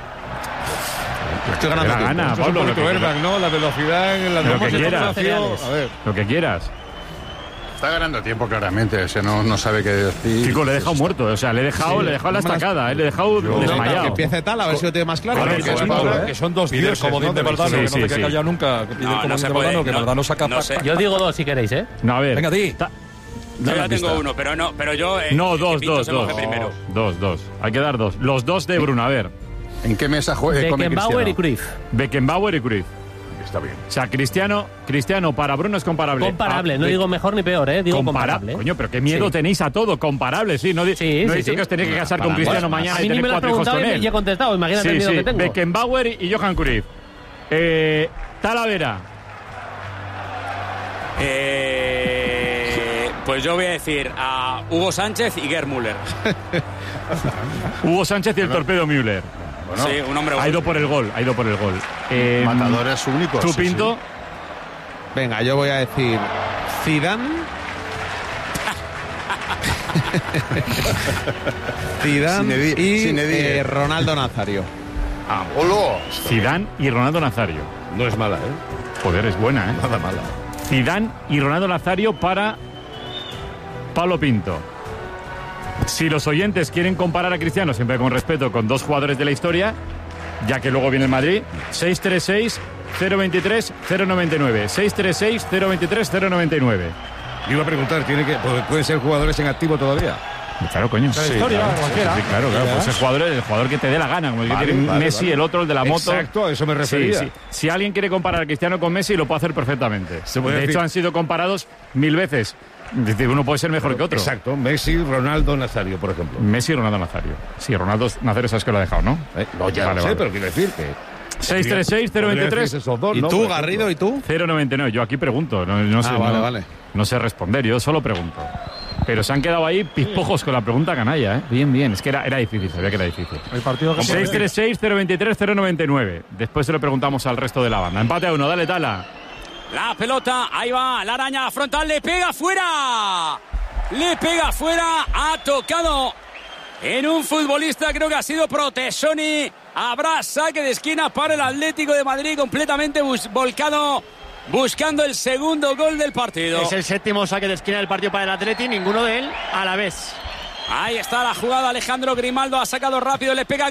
Estoy ganando La tiempo. gana, Eso es Pablo, un lo poquito que, airbag, ¿no? La velocidad en la Lo que normas de quieras. formación. A ver. lo que quieras. Está ganando tiempo claramente, o sea, no, no sabe qué decir. Chico, le he dejado muerto. O sea, le he dejado, Sí, le he dejado la no me las- estacada. eh, Le he dejado No, que desmayado. empiece tal, a ver si lo tiene más claro. Claro, Porque que es son Pablo, dos- ¿eh? Que son dos Pide diez el como comodín de de la Valdano, historia. que no Sí, te sí, quede sí. callado nunca. Que pide No, el no comodín se de puede, Valdano, que no, Valdano saca no sé. pasta. Yo digo dos si queréis, ¿eh? No, a ver. Venga, di. Ta- Yo Dale ya la tengo pista. uno, pero no, pero yo. eh, No, que dos, Pinto dos, se moje dos. primero. Dos, dos. Hay que dar dos. Los dos de Bruno, a ver. ¿En qué mesa juega? come Beckenbauer y Cristiano? Cruyff. Beckenbauer y Cruyff. Está bien. O sea, Cristiano, Cristiano para Bruno es comparable. Comparable, Ah, no Be- digo mejor ni peor, ¿eh? Digo Compara- comparable. Coño, pero qué miedo Sí. tenéis a todo. Comparable, sí. No, di- Sí, no he sí, dicho sí. que os tenéis que casar Para con Cristiano más. mañana A y mí ni tener me lo has cuatro hijos preguntado con y él. me- y he contestado. Imagínate Sí, el miedo sí. que tengo. Beckenbauer y Johan Cruyff. Eh, Talavera. Eh, pues yo voy a decir a Hugo Sánchez y Gerd Müller. Hugo Sánchez y el torpedo Müller. Bueno, Sí, un hombre Ha ido por el gol, ha ido por el gol. Eh, matadores únicos. ¿Tú, sí, Pinto? Venga, yo voy a decir Zidane. Zidane Zinedine- y Zinedine. eh, Ronaldo Nazario. Ah, ¡Holo! Zidane y Ronaldo Nazario. No es mala, ¿eh? Joder, es buena, ¿eh? Nada mala. Zidane y Ronaldo Nazario para Pablo Pinto. Si los oyentes quieren comparar a Cristiano, siempre con respeto, con dos jugadores de la historia, ya que luego viene el Madrid, seis tres seis, cero veintitrés, cero noventa y nueve. seis tres seis, cero veintitrés, cero noventa y nueve. Le iba a preguntar, ¿tiene que, ¿pueden ser jugadores en activo todavía? Claro, coño. La historia, claro, cualquiera. sí, claro, claro. Pues el jugador, el jugador que te dé la gana, como el que Vale, quiere vale, Messi, vale. el otro, el de la moto. Exacto, a eso me refería. Sí, sí. Si alguien quiere comparar a Cristiano con Messi, lo puede hacer perfectamente. Se puede de decir- hecho, han sido comparados mil veces. Es decir, uno puede ser mejor que otro. Exacto, Messi, Ronaldo, Nazario, por ejemplo. Messi y Ronaldo Nazario. Sí, Ronaldo Nazario sabes que lo ha dejado, ¿no? Eh, no, ya Vale, lo sé, vale. pero quiero decir que... seis tres seis, cero veintitrés. Podría decirse esos dos, ¿Y ¿no? tú, Por ejemplo. Garrido, y tú? cero noventa y nueve. Yo aquí pregunto. No, no sé, Ah, vale, no, vale. no sé responder. Yo solo pregunto. Pero se han quedado ahí pispojos con la pregunta canalla, ¿eh? Bien, bien. Es que era, era difícil, sabía que era difícil. El partido que seis tres seis, cero veintitrés, cero noventa y nueve. Después se lo preguntamos al resto de la banda. Empate a uno, dale, Tala. La pelota, ahí va, la araña frontal, le pega fuera. Le pega fuera, ha tocado en un futbolista, creo que ha sido Protesoni. Habrá saque de esquina para el Atlético de Madrid, completamente bus- volcado, buscando el segundo gol del partido. Es el séptimo saque de esquina del partido para el Atleti, ninguno de él a la vez. Ahí está la jugada, Alejandro Grimaldo ha sacado rápido, le pega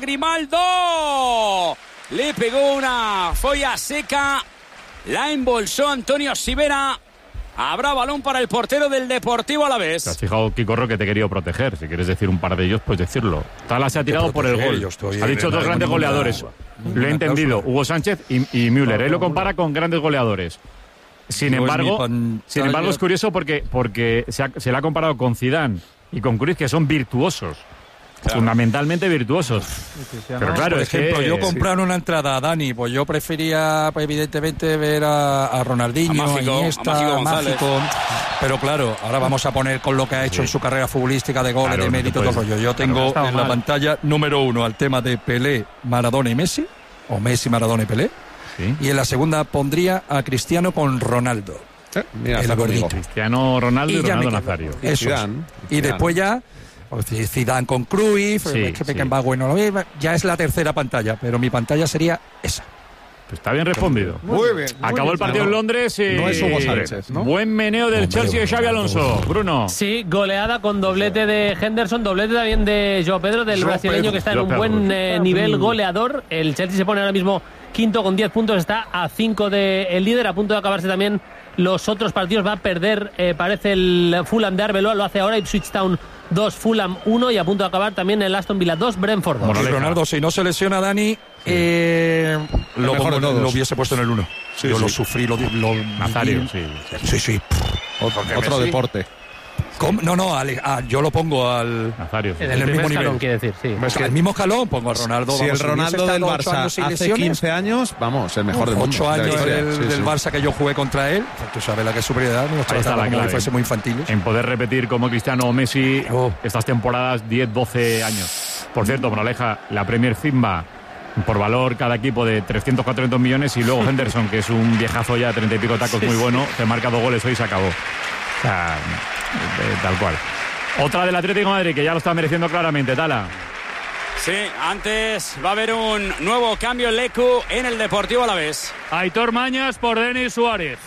Grimaldo. Le pegó una folla seca, la embolsó Antonio Sivera. Habrá balón para el portero del Deportivo Alavés. Te has fijado, Kiko, que te he querido proteger. Si quieres decir un par de ellos, pues decirlo. Tala se ha tirado por el gol. Ha dicho dos grandes goleadores. Lo he entendido. Hugo Sánchez y, y Müller. Él lo compara con grandes goleadores. Sin embargo, sin embargo es curioso porque, porque se, ha, se le ha comparado con Zidane y con Cruyff, que son virtuosos. Claro. Fundamentalmente virtuosos. Pero claro, por es ejemplo, que, yo comprar sí. una entrada a Dani, pues yo prefería, pues, evidentemente, ver a, a Ronaldinho, a, Mágico, a Iniesta, a Mágico, Mágico. Pero claro, ahora vamos a poner con lo que ha hecho sí. en su carrera futbolística de goles, claro, de mérito, todo rollo. Yo tengo claro, en la mal. pantalla número uno al tema de Pelé, Maradona y Messi, o Messi, Maradona y Pelé. Sí. Y en la segunda pondría a Cristiano con Ronaldo. Eh, mira, el gordito. Cristiano, Ronaldo y, y Ronaldo Nazario. Eso. Y después ya Zidane con Cruyff, sí, es que Beckenbauer no lo ve, ya es la tercera pantalla, pero mi pantalla sería esa. Pues está bien respondido. Muy bien. Acabó el partido en Londres y... No es Hugo Sánchez, ¿no? Buen meneo del Hombre, Chelsea de Xabi Alonso. Bruno. Sí, goleada con doblete de Henderson, doblete también de João Pedro, del João brasileño Pedro. que está en João un buen eh, nivel goleador. El Chelsea se pone ahora mismo quinto con diez puntos, está a cinco del líder, a punto de acabarse también los otros partidos. Va a perder, eh, parece, el Fulham de Arbeloa, lo hace ahora, Ipswich Town dos, Fulham uno, y a punto de acabar también el Aston Villa dos, Brentford dos. Bueno, Ronaldo, si no se lesiona Dani, eh, lo, pongo, lo hubiese puesto en el uno. Sí, Yo sí. lo sufrí, lo... lo Nazario, sí. Sí, sí. Otro, otro deporte. ¿Cómo? No, no, al, a, yo lo pongo al Nazario, sí. en el, el mismo escalón, nivel. quiere decir, sí. Es que al mismo escalón pongo a Ronaldo. Si vamos, el Ronaldo del Barça hace lesiones, quince años, vamos, el mejor del mundo. ocho años de del, sí, del sí. Barça que yo jugué contra él, tú sabes la que es superioridad, nos trataba como si fuese muy infantiles. En poder repetir como Cristiano o Messi oh. estas temporadas diez, doce años. Por cierto, Moraleja, la Premier Zimba por valor cada equipo de trescientos, cuatrocientos millones, y luego Henderson, que es un viejazo ya, treinta y pico tacos, muy bueno, te marca dos goles hoy y se acabó. O sea, eh, tal cual. Otra del Atlético de Madrid, que ya lo está mereciendo claramente, Tala. Sí, antes va a haber un nuevo cambio en Lecu en el Deportivo Alavés. Aitor Mañas por Denis Suárez.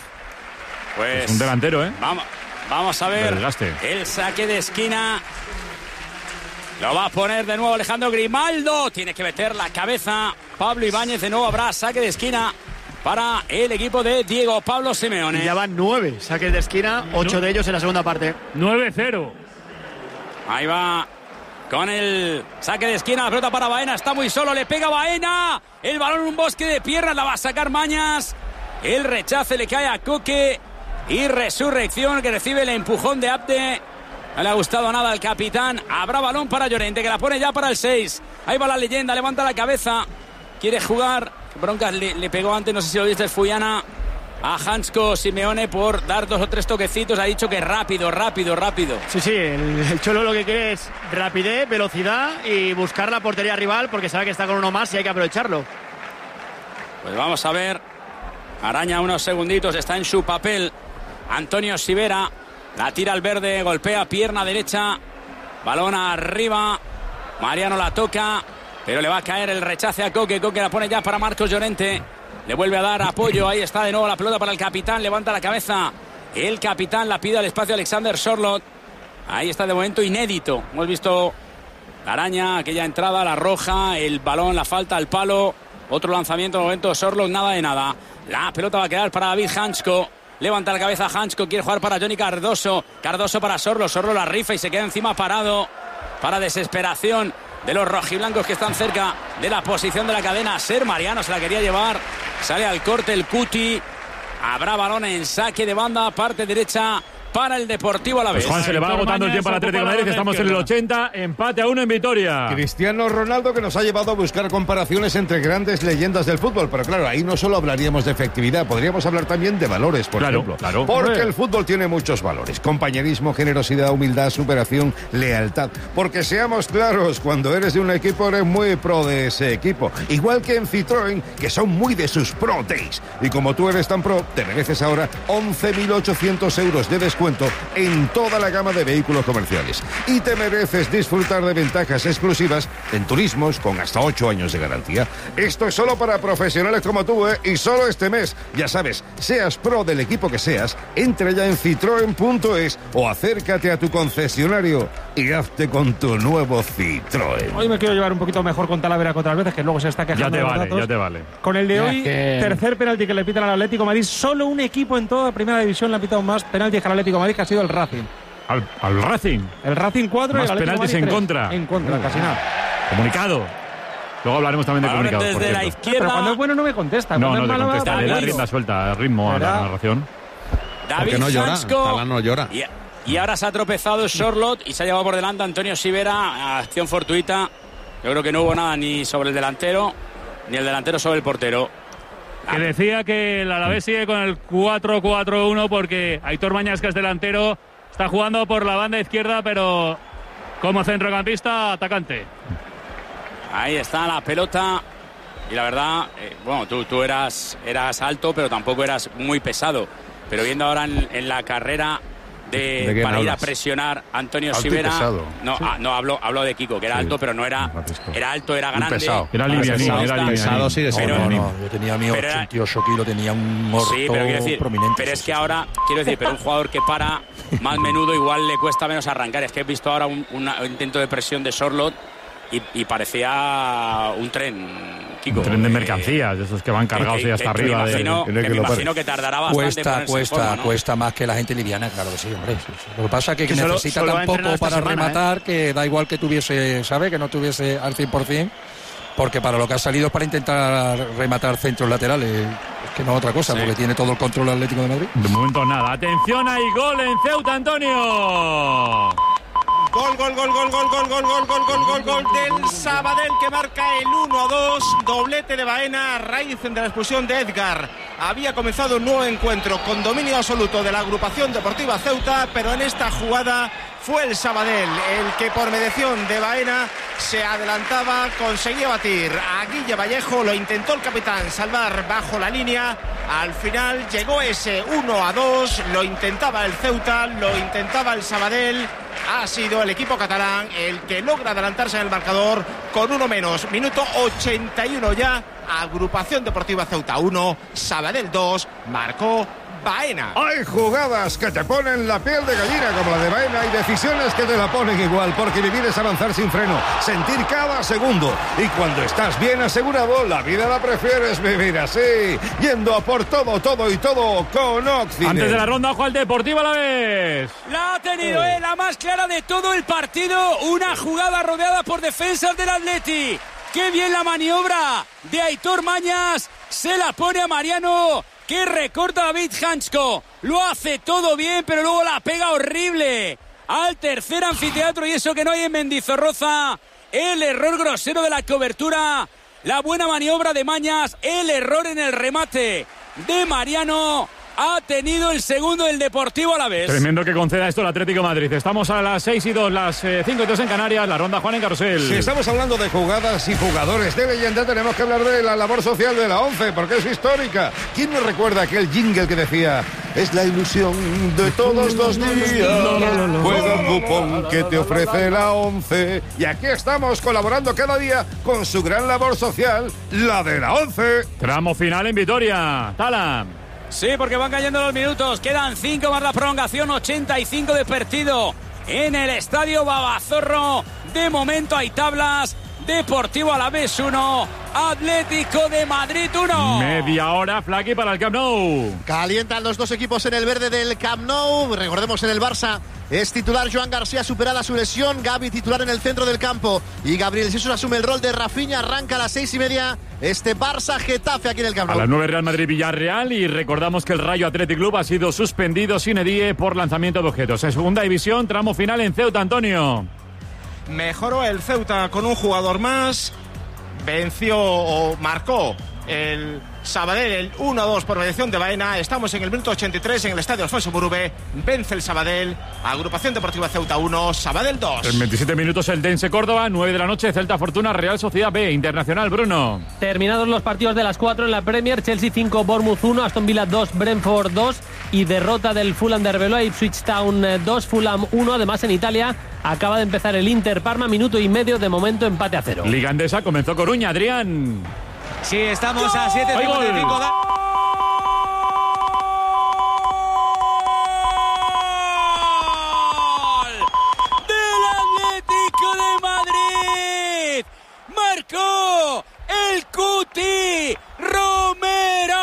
Pues es un delantero, ¿eh? Vamos, vamos a ver el saque de esquina. Lo va a poner de nuevo Alejandro Grimaldo. Tiene que meter la cabeza Pablo Ibáñez. De nuevo habrá saque de esquina para el equipo de Diego Pablo Simeone. Y ya van nueve saques de esquina, ocho no. de ellos en la segunda parte. nueve cero. Ahí va con el saque de esquina, la pelota para Baena, está muy solo, le pega Baena, el balón en un bosque de piernas, la va a sacar Mañas, el rechace le cae a Coque y Resurrección, que recibe el empujón de Abde. No le ha gustado nada al capitán. Habrá balón para Llorente, que la pone ya para el seis. Ahí va la leyenda, levanta la cabeza, quiere jugar. Broncas le, le pegó antes, no sé si lo viste, Fuyana, a Hansko Simeone por dar dos o tres toquecitos. Ha dicho que rápido, rápido, rápido. Sí, sí, el, el Cholo lo que quiere es rapidez, velocidad y buscar la portería rival, porque sabe que está con uno más y hay que aprovecharlo. Pues vamos a ver. Araña unos segunditos, está en su papel Antonio Sivera. La tira al verde, golpea pierna derecha, balón arriba, Mariano la toca, pero le va a caer el rechace a Coque. Coque la pone ya para Marcos Llorente, le vuelve a dar apoyo. Ahí está de nuevo la pelota para el capitán, levanta la cabeza el capitán, la pide al espacio Alexander Sorloth. Ahí está de momento inédito. Hemos visto la Araña, aquella entrada, la roja, el balón, la falta, el palo, otro lanzamiento de momento Sorloth, nada de nada. La pelota va a quedar para David Hansko. Levanta la cabeza Hansko, quiere jugar para Johnny Cardoso. Cardoso para Sorloth, Sorloth la rifa y se queda encima parado, para desesperación de los rojiblancos que están cerca de la posición de la cadena. Ser Mariano se la quería llevar, sale al corte el Cuti. Habrá balón en saque de banda, parte derecha para el Deportivo Alavés. Pues Juan, se le va agotando el tiempo al Atlético de Madrid. Estamos en el ochenta, empate a uno en Vitoria. Cristiano Ronaldo, que nos ha llevado a buscar comparaciones entre grandes leyendas del fútbol. Pero claro, ahí no solo hablaríamos de efectividad, podríamos hablar también de valores, por claro, ejemplo. Claro. Porque el fútbol tiene muchos valores: compañerismo, generosidad, humildad, superación, lealtad. Porque seamos claros, cuando eres de un equipo eres muy pro de ese equipo. Igual que en Citroën, que son muy de sus Pro Days. Y como tú eres tan pro, te mereces ahora once mil ochocientos euros de descuento en toda la gama de vehículos comerciales. Y te mereces disfrutar de ventajas exclusivas en turismos con hasta ocho años de garantía. Esto es solo para profesionales como tú, ¿eh? Y solo este mes. Ya sabes, seas pro del equipo que seas, entra ya en citroen punto es o acércate a tu concesionario y hazte con tu nuevo Citroën. Hoy me quiero llevar un poquito mejor con Talavera que otras veces, que luego se está quejando. Ya te de los vale, datos. ya te vale. Con el de Ya hoy, que... tercer penalti que le pitan al Atlético de Madrid. Solo un equipo en toda primera división le ha pitado más penaltis que al Atlético de Madrid, que ha sido el Racing. Al, al Racing. El Racing cuatro y más el Atlético penaltis de Madrid en tres. contra. En contra, uh, casi nada. Comunicado. Luego hablaremos también de comunicado. Desde por la cierto. izquierda. Pero cuando es bueno no me contesta. No, Cuando no es te malo, contesta. va- Le da va- rienda suelta, ritmo a la ¿verdad? narración. David no llora, Hansko. Talán no llora. Y, y ahora se ha tropezado Sorlot y se ha llevado por delante Antonio Sivera. Acción fortuita. Yo creo que no hubo nada ni sobre el delantero, ni el delantero sobre el portero. Que decía que el Alavés sigue con el cuatro cuatro uno porque Aitor Mañas, que es delantero, está jugando por la banda izquierda, pero como centrocampista atacante. Ahí está la pelota. Y la verdad, eh, bueno, tú, tú eras, eras alto, pero tampoco eras muy pesado. Pero viendo ahora en, en la carrera de, ¿De quién para ir a hablas? presionar Antonio Alto y Sivera. pesado. No, Sí. ah, no hablo, hablo de Kiko, que era Sí. alto, pero no era. Era alto, era grande. pesado. Era Para livianín, ser era futbolista. livianín. Pesado sigue siendo. Pero- No, no, yo tenía mi Pero era- ochenta y ocho kilos, tenía un orto Sí, pero quiero decir, prominente. pero sí, es sí, que sí. ahora, quiero decir, pero un jugador que para más menudo igual le cuesta menos arrancar. Es que he visto ahora un, una- un intento de presión de Sorlot y, y parecía un tren, Kiko. Un tren de Eh, mercancías, de esos que van cargados que- y hasta que- arriba. Que me imagino, de, que, me imagino que tardará bastante en Cuesta, ponerse en cuesta, forma, ¿no? cuesta más que la gente liviana, claro que sí, hombre. sí, sí. Lo que pasa es que, Que solo- necesita solo ha tan poco entrenado esta para semana, rematar que da igual que tuviese, ¿sabe? Que no tuviese al cien por ciento, porque para lo que ha salido es para intentar rematar centros laterales. Es que no otra cosa, Sí. porque tiene todo el control el Atlético de Madrid. de momento nada. Atención, hay gol en Ceuta, Antonio. Gol, gol, gol, gol, gol, gol, gol, gol, gol, gol, gol, gol del Sabadell, que marca el uno a dos. Doblete de Baena a raíz de la expulsión de Edgar. Había comenzado un nuevo encuentro con dominio absoluto de la agrupación deportiva Ceuta, pero en esta jugada fue el Sabadell el que por mediación de Baena se adelantaba, conseguía batir a Guille Vallejo, lo intentó el capitán salvar bajo la línea. Al final llegó ese uno a dos, lo intentaba el Ceuta, lo intentaba el Sabadell. Ha sido el equipo catalán el que logra adelantarse en el marcador con uno menos. Minuto ochenta y uno ya. Agrupación Deportiva Ceuta uno, Sabadell dos, marcó Baena. Hay jugadas que te ponen la piel de gallina como la de Baena y decisiones que te la ponen igual, porque vivir es avanzar sin freno, sentir cada segundo. Y cuando estás bien asegurado, la vida la prefieres vivir así, yendo a por todo, todo y todo con Occident. Antes de la ronda, ojo al Deportivo a la vez. La ha tenido, eh, la más clara de todo el partido. Una jugada rodeada por defensas del Atleti. Qué bien la maniobra de Aitor Mañas. Se la pone a Mariano, que recorta a David Hansko. Lo hace todo bien, pero luego la pega horrible al tercer anfiteatro. Y eso que no hay en Mendizorroza. El error grosero de la cobertura. La buena maniobra de Mañas. El error en el remate de Mariano. Ha tenido el segundo del Deportivo Alavés. Tremendo que conceda esto el Atlético de Madrid. Estamos a las seis y dos, las eh, cinco y dos en Canarias. La ronda Juan en Carrusel. Si estamos hablando de jugadas y jugadores de leyenda, tenemos que hablar de la labor social de la ONCE, porque es histórica. ¿Quién nos recuerda aquel jingle que decía: es la ilusión de todos los días, juega un cupón que te ofrece la ONCE? Y aquí estamos colaborando cada día con su gran labor social, la de la ONCE. Tramo final en Vitoria. Tala. Sí, porque van cayendo los minutos. Quedan cinco más la prolongación. ochenta y cinco de partido en el estadio Babazorro. De momento hay tablas Deportivo Alavés uno, Atlético de Madrid uno. Media hora, Flaky, para el Camp Nou. Calientan los dos equipos en el verde del Camp Nou. Recordemos, en el Barça es titular Joan García, superada su lesión. Gavi titular en el centro del campo. Y Gabriel Jesús asume el rol de Rafinha. Arranca a las seis y media este Barça-Getafe aquí en el Camp Nou. A las nueve, Real Madrid-Villarreal. Y recordamos que el Rayo Athletic Club ha sido suspendido sine die por lanzamiento de objetos. En segunda división, tramo final en Ceuta, Antonio. Mejoró el Ceuta con un jugador más. Venció o marcó el Sabadell el uno a dos por mediación de Baena. Estamos en el minuto ochenta y tres en el estadio Alfonso Murube. Vence el Sabadell. Agrupación Deportiva Ceuta uno, Sabadell dos. En veintisiete minutos el Dense Córdoba, nueve de la noche, Celta Fortuna, Real Sociedad B, Internacional, Bruno. Terminados los partidos de las cuatro en la Premier, Chelsea cinco, Bournemouth uno, Aston Villa dos, Brentford dos y derrota del Fulham de Arbeloa, Ipswich Town dos, Fulham uno. Además, en Italia acaba de empezar el Inter Parma, minuto y medio, de momento empate a cero. Liga Endesa comenzó Coruña, Adrián. Sí, estamos a siete cincuenta y cinco. Del Atlético de Madrid. Marcó el Cuti Romero.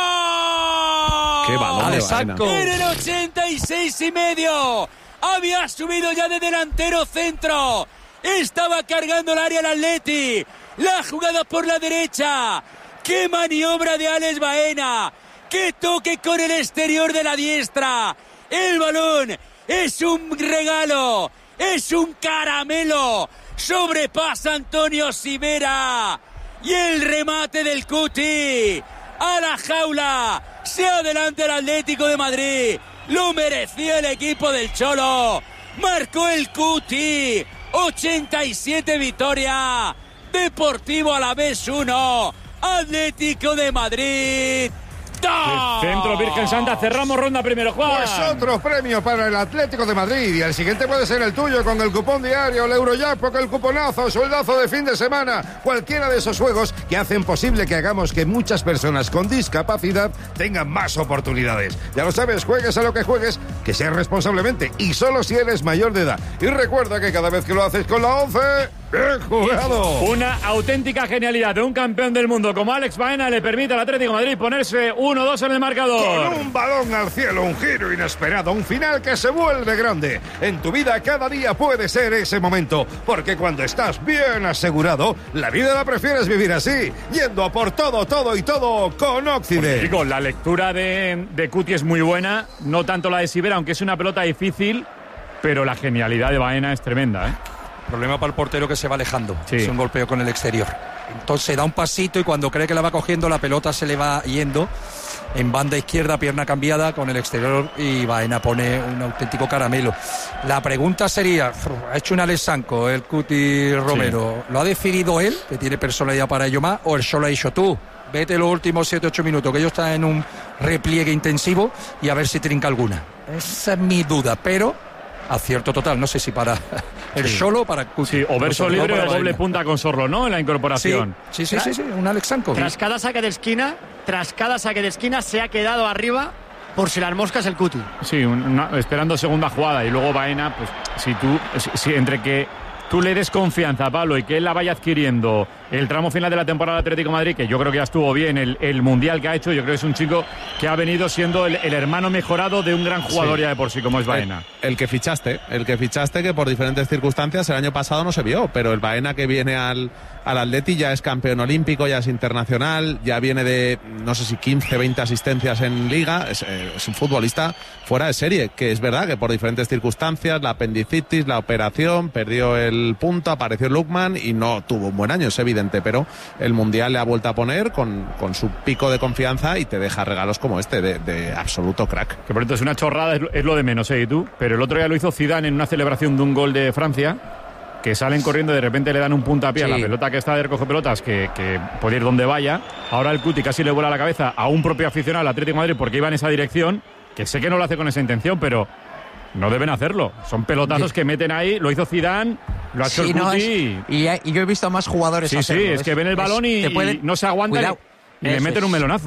Qué balón de Baena. En el ochenta y seis y medio. Había subido ya de delantero centro. Estaba cargando el área el Atleti. La jugada por la derecha. ¡Qué maniobra de Alex Baena! ¡Qué toque con el exterior de la diestra! El balón es un regalo, es un caramelo. Sobrepasa Antonio Sivera. Y el remate del Cuti. A la jaula. Se adelanta el Atlético de Madrid. Lo merecía el equipo del Cholo. Marcó el Cuti. ochenta y siete victoria. Deportivo Alavés uno. Atlético de Madrid. ¡dos! Centro Virgen Santa, cerramos ronda primero, Juan. Pues otro premio para el Atlético de Madrid. Y el siguiente puede ser el tuyo con el cupón diario, el Eurojackpot, el cuponazo, sueldazo de fin de semana. Cualquiera de esos juegos que hacen posible que hagamos que muchas personas con discapacidad tengan más oportunidades. Ya lo sabes, juegues a lo que juegues, que seas responsablemente y solo si eres mayor de edad. Y recuerda que cada vez que lo haces con la once, ¡bien jugado! Una auténtica genialidad de un campeón del mundo como Alex Baena le permite al Atlético de Madrid ponerse uno dos en el marcador. Con un balón al cielo, un giro inesperado, un final que se vuelve grande. En tu vida cada día puede ser ese momento, porque cuando estás bien asegurado, la vida la prefieres vivir así, yendo a por todo, todo y todo con Occident. Digo, la lectura de, de Cuti es muy buena, no tanto la de Sivera, aunque es una pelota difícil, pero la genialidad de Baena es tremenda, ¿eh? Problema para el portero que se va alejando. Sí. Es un golpeo con el exterior. Entonces da un pasito y cuando cree que la va cogiendo, la pelota se le va yendo en banda izquierda, pierna cambiada con el exterior, y Baena pone un auténtico caramelo. La pregunta sería, ¿ha hecho un Alex Sanco el Cuti Romero? Sí. ¿Lo ha decidido él, que tiene personalidad para ello más, o él solo ha dicho tú? Vete los últimos siete ocho minutos, que ellos están en un repliegue intensivo, y a ver si trinca alguna. Esa es mi duda, pero acierto total, no sé si para el sí. solo para Cuti. Sí, o verso libre o doble punta con Sorlo, ¿no? En la incorporación. Sí, sí, sí, sí, sí, un Alex Sanco. Tras cada saque de esquina, tras cada saque de esquina se ha quedado arriba por si las moscas el Cuti. Sí, una, esperando segunda jugada, y luego Baena, pues si tú, si, si entre que tú le des confianza a Pablo y que él la vaya adquiriendo el tramo final de la temporada del Atlético de Madrid, que yo creo que ya estuvo bien, el, el Mundial que ha hecho, yo creo que es un chico que ha venido siendo el, el hermano mejorado de un gran jugador sí. ya de por sí, como es Baena. El, el que fichaste, el que fichaste que por diferentes circunstancias el año pasado no se vio, pero el Baena que viene al, al Atleti ya es campeón olímpico, ya es internacional, ya viene de, no sé si quince, veinte asistencias en Liga, es, es un futbolista fuera de serie, que es verdad que por diferentes circunstancias, la apendicitis, la operación, perdió el punto, apareció Lukman y no tuvo un buen año, es evidente, pero el Mundial le ha vuelto a poner con, con su pico de confianza y te deja regalos como este de, de absoluto crack. Que por cierto es una chorrada, es, es lo de menos, ¿eh? ¿Y tú? Pero el otro día lo hizo Zidane en una celebración de un gol de Francia, que salen corriendo y de repente le dan un puntapié sí. a la pelota que está de recoger pelotas, que, que puede ir donde vaya. Ahora el Cuti casi le vuela la cabeza a un propio aficionado al Atlético de Madrid porque iba en esa dirección, que sé que no lo hace con esa intención, pero no deben hacerlo. Son pelotazos que meten ahí. Lo hizo Zidane, lo ha hecho sí, el no, Cuti. Es, y, y yo he visto a más jugadores sí, hacerlo. Sí, es, es que ven el balón y, puede, y no se aguantan y, y eh, le meten un melonazo.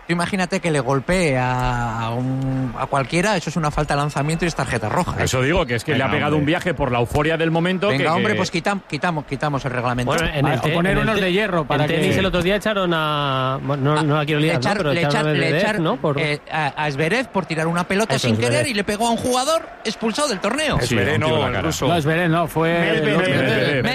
Tú imagínate que le golpee a, un, a cualquiera, eso es una falta de lanzamiento y es tarjeta roja. Eso digo, que es que Venga, le ha pegado hombre. un viaje por la euforia del momento. Venga, que, hombre, que... pues quitam, quitamos, quitamos el reglamento. Bueno, en el, o poner unos de hierro para que... tenis el otro día echaron a... No, no la quiero liar, echar, ¿no? Pero le echaron echar, a le Medvedev, echar, ¿no? Por... eh, a, a Zverev por tirar una pelota Eso, sin Zverev. querer y le pegó a un jugador expulsado del torneo. Sí, Zverev no, el ruso. No, Zverev no, fue... Medvedev.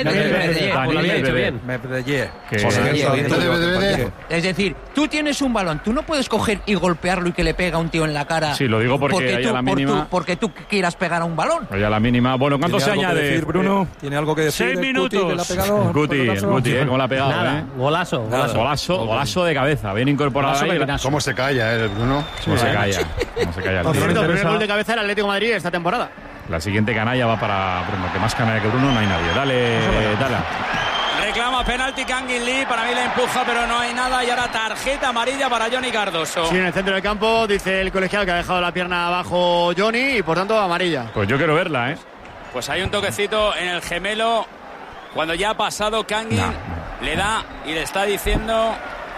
Medvedev. Es decir, tú tienes un balón, tú no puedes coger y golpearlo y que le pega a un tío en la cara. Sí, lo digo porque, porque hay tú, a la mínima. Por tú, porque tú quieras pegar a un balón. Hay a la mínima. Bueno, ¿cuánto se añade? Decir, Bruno? ¿Tiene algo que decir? Seis minutos. Guti, el Guti, el Guti, ¿eh? ¿Cómo la ha pegado? Nada, ¿eh? golazo, golazo. Golazo, golazo de cabeza, bien incorporado ahí. ¿Cómo se calla, eh, Bruno? ¿Cómo se calla? ¿Cómo se calla? El primer gol de cabeza del Atlético de Madrid esta temporada. La siguiente canalla va para Bruno, que más canalla que Bruno no hay nadie. Dale, dale. Reclama penalti Kangin Lee, para mí le empuja, pero no hay nada. Y ahora tarjeta amarilla para Johnny Cardoso. Sí, en el centro del campo dice el colegiado que ha dejado la pierna abajo Johnny y por tanto amarilla. Pues yo quiero verla, ¿eh? Pues hay un toquecito en el gemelo cuando ya ha pasado Kangin. No. Le da y le está diciendo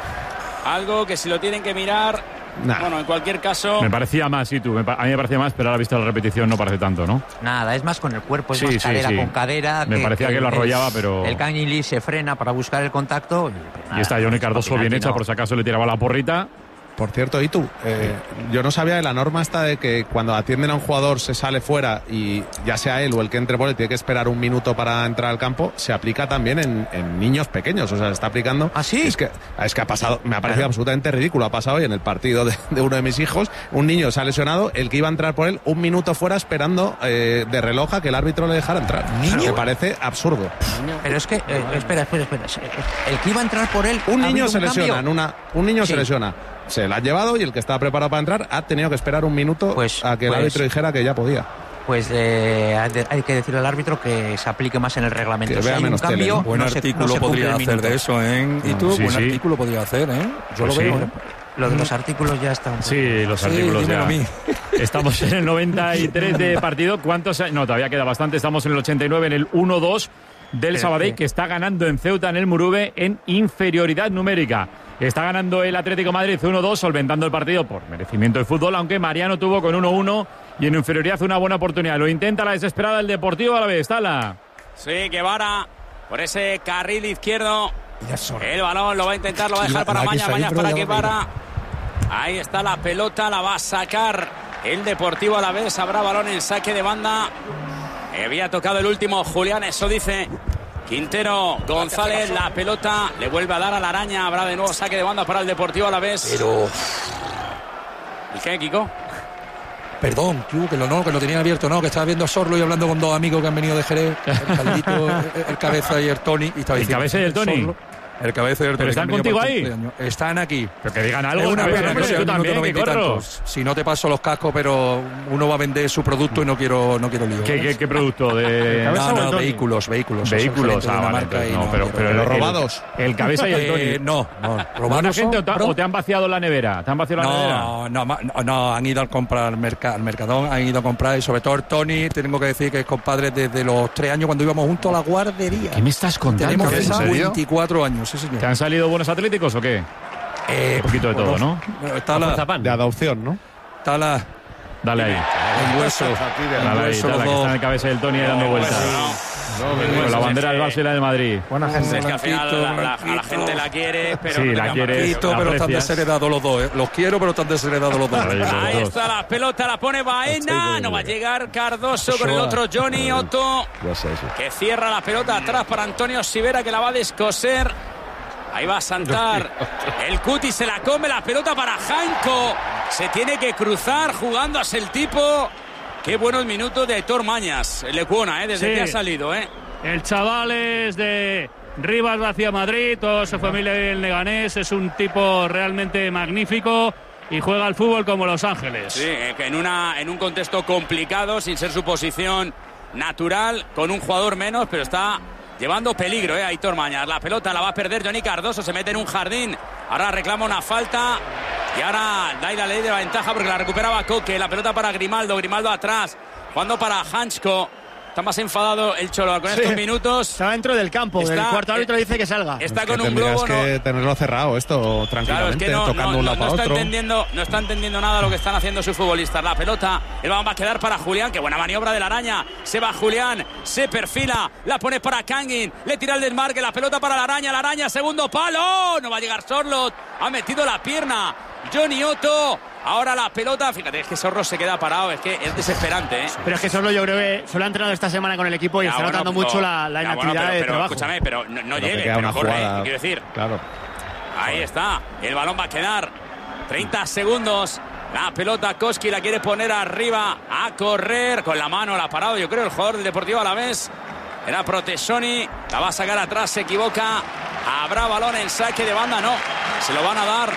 algo que si lo tienen que mirar... Nah. Bueno, en cualquier caso... Me parecía más, sí, tú. A mí me parecía más, pero ahora visto la repetición no parece tanto, ¿no? Nada, es más con el cuerpo, es sí, más sí, cadera sí. con cadera. Me que, parecía que, que lo arrollaba, el, pero... El Kangin Lee se frena para buscar el contacto. Y, pues, nada, y está Johnny Cardoso bien hecha, no. Por si acaso le tiraba la porrita. Por cierto, Itu, eh, yo no sabía de la norma esta de que cuando atienden a un jugador se sale fuera y ya sea él o el que entre por él tiene que esperar un minuto para entrar al campo, se aplica también en, en niños pequeños, o sea, se está aplicando. ¿Ah, sí? Es que, es que ha pasado, me ha parecido claro. absolutamente ridículo, ha pasado hoy en el partido de, de uno de mis hijos, un niño se ha lesionado, el que iba a entrar por él, un minuto fuera esperando eh, de reloj a que el árbitro le dejara entrar. ¿Niño? Me parece absurdo. Pero es que, eh, espera, espera, espera, el que iba a entrar por él... Un niño se un lesiona, en una, un niño sí. se lesiona. Se la ha llevado y el que estaba preparado para entrar ha tenido que esperar un minuto pues, a que pues, el árbitro dijera que ya podía. Pues eh, hay que decirle al árbitro que se aplique más en el reglamento. Que si vea hay menos un cambio, tele. Buen no artículo se, no podría hacer de eso, ¿eh? Y tú, sí, buen sí. artículo podría hacer, ¿eh? Yo Pues lo veo. sí. Lo de los artículos ya están. Sí, los sí, artículos ya. A mí. Estamos en el noventa y tres de partido. ¿Cuántos? No, todavía queda bastante. Estamos en el ochenta y nueve, en el uno dos del Sabadell, que está ganando en Ceuta, en el Murube, en inferioridad numérica. Está ganando el Atlético Madrid uno dos, solventando el partido por merecimiento de fútbol, aunque Mariano tuvo con uno uno y en inferioridad una buena oportunidad. Lo intenta la desesperada el Deportivo Alavés. Tala. Sí, Guevara por ese carril izquierdo. El balón lo va a intentar, lo va a dejar para Maña. Maña para Guevara. Ahí está la pelota, la va a sacar el Deportivo Alavés. Habrá balón en saque de banda. Había tocado el último Julián, eso dice Quintero. González, la pelota le vuelve a dar a la araña. Habrá de nuevo saque de banda para el Deportivo Alavés. Pero... ¿Y qué, Kiko? Perdón, tío, que lo no, que lo tenía abierto, no, que estaba viendo a Sorlo y hablando con dos amigos que han venido de Jerez, el Caldito, el, el Cabeza y el Tony. Y estaba ¿El Cabeza y el Tony? Sorlo, el Cabeza y el Tony. ¿Pero están contigo ahí? Están aquí. Pero que digan algo. Es una pena, pero tú también, que corro. Si no te paso los cascos, pero uno va a vender su producto y no quiero no quiero lío. ¿Qué, qué, qué producto? De... No, no, vehículos, vehículos. Vehículos, ah, vale, entonces, no, no, pero, pero los el, robados. El, el Cabeza y el Tony. Eh, no, no. ¿Robados gente o te, o te han vaciado la nevera? ¿Te han vaciado la no, nevera? No, no, no, han ido a comprar al, merc al Mercadón, han ido a comprar, y sobre todo el Tony, tengo que decir que es compadre desde los tres años cuando íbamos juntos a la guardería. ¿Qué me estás contando? Tenemos ¿En serio? veinticuatro años, sí, señor. ¿Te han salido buenos atléticos o qué? Eh, Un poquito de todo, ¿no? Está la, de adopción, ¿no? Está la... Dale ahí. El hueso. Dale ahí, dale, que está en el Cabeza del Tony dando vueltas. Con la bandera del Barça y la del Madrid. Buena gente. Es que al final la, la, a la gente la quiere, pero sí, no la quiere, pero están desheredados los dos, ¿eh? Los quiero, pero están desheredados los dos. Ahí está la pelota, la pone Baena. No va a llegar Cardoso con el otro Johnny Otto, que cierra la pelota atrás para Antonio Sivera, que la va a descoser. Ahí va a saltar el Cuti, se la come la pelota para Janko. Se tiene que cruzar jugándose el tipo. Qué buenos minutos de Aitor Mañas, el Lecuona, ¿eh? Desde sí. que ha salido, ¿eh? El chaval es de Rivas hacia Madrid, toda su familia del Leganés, es un tipo realmente magnífico y juega al fútbol como Los Ángeles. Sí, en, una, en un contexto complicado, sin ser su posición natural, con un jugador menos, pero está llevando peligro, ¿eh? Aitor Mañas. La pelota la va a perder Johnny Cardoso, se mete en un jardín, ahora reclama una falta. Y ahora da la ley de la ventaja porque la recuperaba Coque. La pelota para Grimaldo. Grimaldo atrás. Jugando para Hanchko. Está más enfadado el Cholo con Sí. estos minutos. Está dentro del campo. Está- el cuarto árbitro dice que salga. Está Es con que un tendrías globo. que no- tenerlo cerrado esto Claro, es tranquilamente, que no, tocando no, un no, lado no para está otro. entendiendo, no está entendiendo nada lo que están haciendo sus futbolistas. La pelota, el balón va a quedar para Julián. Qué buena maniobra de la araña. Se va Julián, se perfila, la pone para Kangin, le tira el desmarque, la pelota para la araña, la araña, segundo palo. No va a llegar Sorloth, ha metido la pierna Johnny Otto. Ahora la pelota, fíjate, es que Sorloth se queda parado, es que es desesperante, ¿eh? Pero es que solo yo creo que solo ha entrenado esta semana con el equipo y Ya, está bueno, notando pero- mucho la, la ya, bueno, inactividad pero- de pero trabajo. Escúchame, pero no, no Pero que llegue, queda pero una corre, jugada. ¿qué quiero decir? Claro. Ahí está, el balón va a quedar treinta segundos. La pelota Koski la quiere poner arriba a correr con la mano, la ha parado, yo creo, el jugador del Deportivo Alavés. Era Protesoni, la va a sacar atrás, se equivoca. Habrá balón en saque de banda, no. Se lo van a dar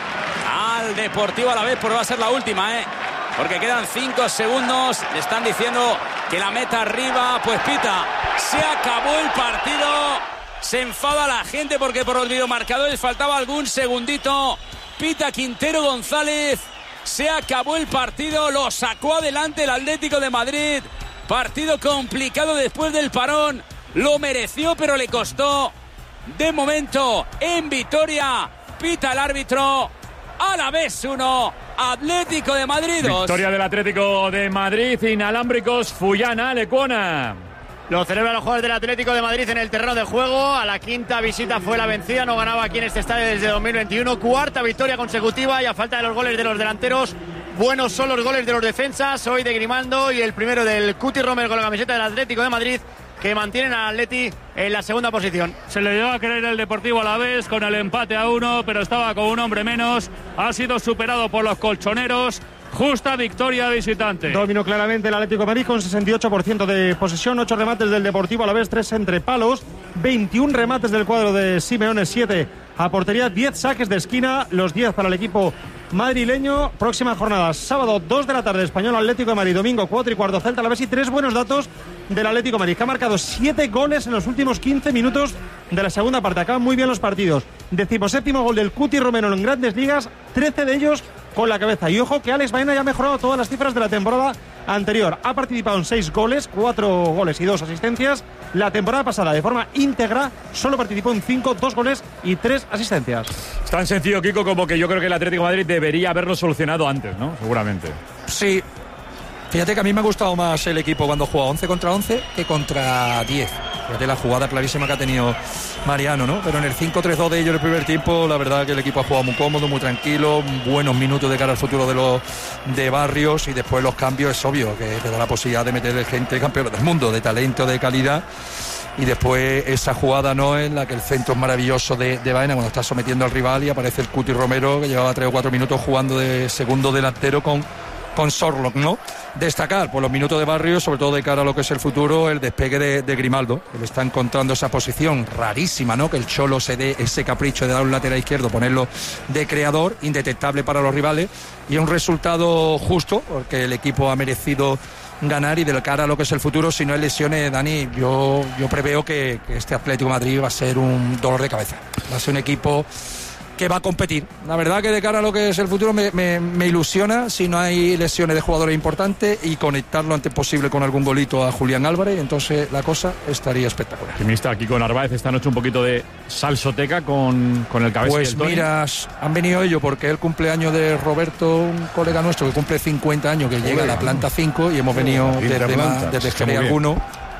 al Deportivo Alavés, porque va a ser la última, ¿eh? Porque quedan cinco segundos. Le están diciendo que la meta arriba, pues pita. Se acabó el partido. Se enfada la gente porque por los videomarcadores faltaba algún segundito. Pita Quintero González. Se acabó el partido. Lo sacó adelante el Atlético de Madrid. Partido complicado después del parón. Lo mereció, pero le costó. De momento, en Vitoria, pita el árbitro. Alavés uno, Atlético de Madrid dos. Victoria del Atlético de Madrid, inalámbricos, Fullana, Lecuona. Lo celebran los jugadores del Atlético de Madrid en el terreno de juego. A la quinta visita fue la vencida. No ganaba aquí en este estadio desde dos mil veintiuno. Cuarta victoria consecutiva y a falta de los goles de los delanteros. Buenos son los goles de los defensas. Hoy de Grimaldo y el primero del Cuti Romero con la camiseta del Atlético de Madrid, que mantienen al Atleti en la segunda posición. Se le dio a creer el Deportivo Alavés con el empate a uno, pero estaba con un hombre menos. Ha sido superado por los colchoneros. Justa victoria visitante. Dominó claramente el Atlético de Madrid con sesenta y ocho por ciento de posesión, ocho remates del Deportivo Alavés, tres entre palos, veintiún remates del cuadro de Simeone, siete a portería, diez saques de esquina, los diez para el equipo madrileño. Próxima jornada, sábado dos de la tarde, Español Atlético de Madrid, domingo cuatro y cuarto Celta Alavés, y tres buenos datos del Atlético de Madrid, que ha marcado siete goles en los últimos quince minutos de la segunda parte. Acaban muy bien los partidos. Decimoséptimo gol del Cuti Romero en Grandes Ligas, trece de ellos con la cabeza. Y ojo que Alex Baena ya ha mejorado todas las cifras de la temporada anterior. Ha participado en seis goles, cuatro goles y dos asistencias. La temporada pasada, de forma íntegra, solo participó en cinco, dos goles y tres asistencias. Es tan sencillo, Kiko, como que yo creo que el Atlético de Madrid debería haberlo solucionado antes, ¿no? Seguramente. Sí. Fíjate que a mí me ha gustado más el equipo cuando juega once contra once que contra diez. Fíjate la jugada clarísima que ha tenido Mariano, ¿no? Pero en el cinco tres dos de ellos en el primer tiempo, la verdad que el equipo ha jugado muy cómodo, muy tranquilo, buenos minutos de cara al futuro de los de Barrios, y después los cambios es obvio que te da la posibilidad de meter gente campeona del mundo, de talento, de calidad. Y después esa jugada, ¿no?, en la que el centro es maravilloso de, de Baena cuando está sometiendo al rival y aparece el Cuti Romero, que llevaba tres o cuatro minutos jugando de segundo delantero con con Sorloth, ¿no? Destacar por los minutos de Barrios, sobre todo de cara a lo que es el futuro, el despegue de, de Grimaldo, que le está encontrando esa posición rarísima, ¿no? Que el Cholo se dé ese capricho de dar un lateral izquierdo, ponerlo de creador, indetectable para los rivales, y un resultado justo, porque el equipo ha merecido ganar, y de cara a lo que es el futuro, si no hay lesiones, Dani, yo, yo preveo que, que este Atlético de Madrid va a ser un dolor de cabeza. Va a ser un equipo que va a competir. La verdad que de cara a lo que es el futuro me, me, me ilusiona si no hay lesiones de jugadores importantes, y conectar lo antes posible con algún golito a Julián Álvarez, entonces la cosa estaría espectacular. Optimista aquí con Narváez esta noche, un poquito de salsoteca con, con el cabeza. Pues y el Tony. mira, han venido ellos porque es el cumpleaños de Roberto, un colega nuestro que cumple cincuenta años, que llega a la planta cinco, y hemos venido desde, ma, desde Jerez alguno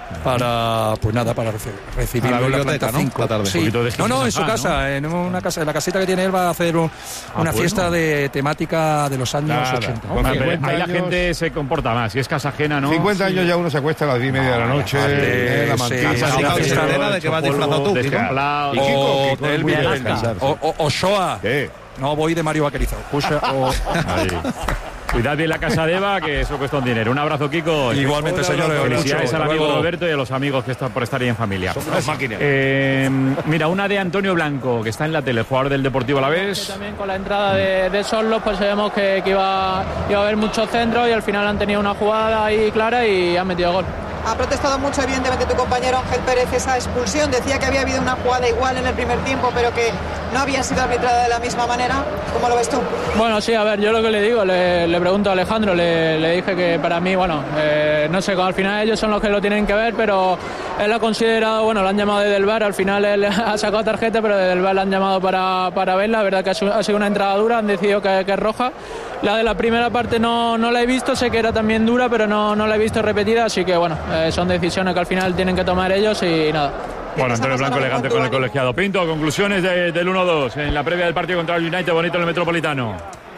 para, pues nada, para recibirlo en la planta cinco. ¿No? Sí. No, no, en su casa, ¿no? En una casa, en la casita que tiene él, va a hacer un, ah, una bueno. fiesta de temática de los años nada, ochenta. Bueno, ahí la gente se comporta más, si es casa ajena, ¿no? cincuenta sí. años ya uno se acuesta a las diez y media de la noche, de la mantilla, de que vas disfrazado tú, o Ochoa. No, voy de Mario Vaquerizo. Cuidad bien la casa de Eva, que eso cuesta un dinero. Un abrazo, Kiko. Igualmente, señores. Felicidades al amigo Roberto y a los amigos que están por estar ahí en familia. Somos máquinas. Eh, mira, una de Antonio Blanco, que está en la tele, jugador del Deportivo Alavés. También con la entrada de, de Sorloth, pues sabemos que, que iba, iba a haber muchos centros, y al final han tenido una jugada ahí clara y han metido gol. Ha protestado mucho, evidentemente, tu compañero Ángel Pérez esa expulsión. Decía que había habido una jugada igual en el primer tiempo, pero que no había sido arbitrada de la misma manera. ¿Cómo lo ves tú? Bueno, sí, a ver, yo lo que le digo, le, le pregunto a Alejandro, le, le dije que para mí, bueno, eh, no sé, al final ellos son los que lo tienen que ver, pero él ha considerado, bueno, lo han llamado desde el V A R, al final él ha sacado tarjeta, pero desde el V A R le han llamado para, para verla. La verdad que ha sido una entrada dura, han decidido que, que es roja. La de la primera parte no, no la he visto, sé que era también dura, pero no, no la he visto repetida, así que bueno, eh, son decisiones que al final tienen que tomar ellos y nada. Bueno, Antonio Blanco elegante con el colegiado. Pinto, conclusiones de, del uno dos en la previa del partido contra el United, bonito en el Metropolitano.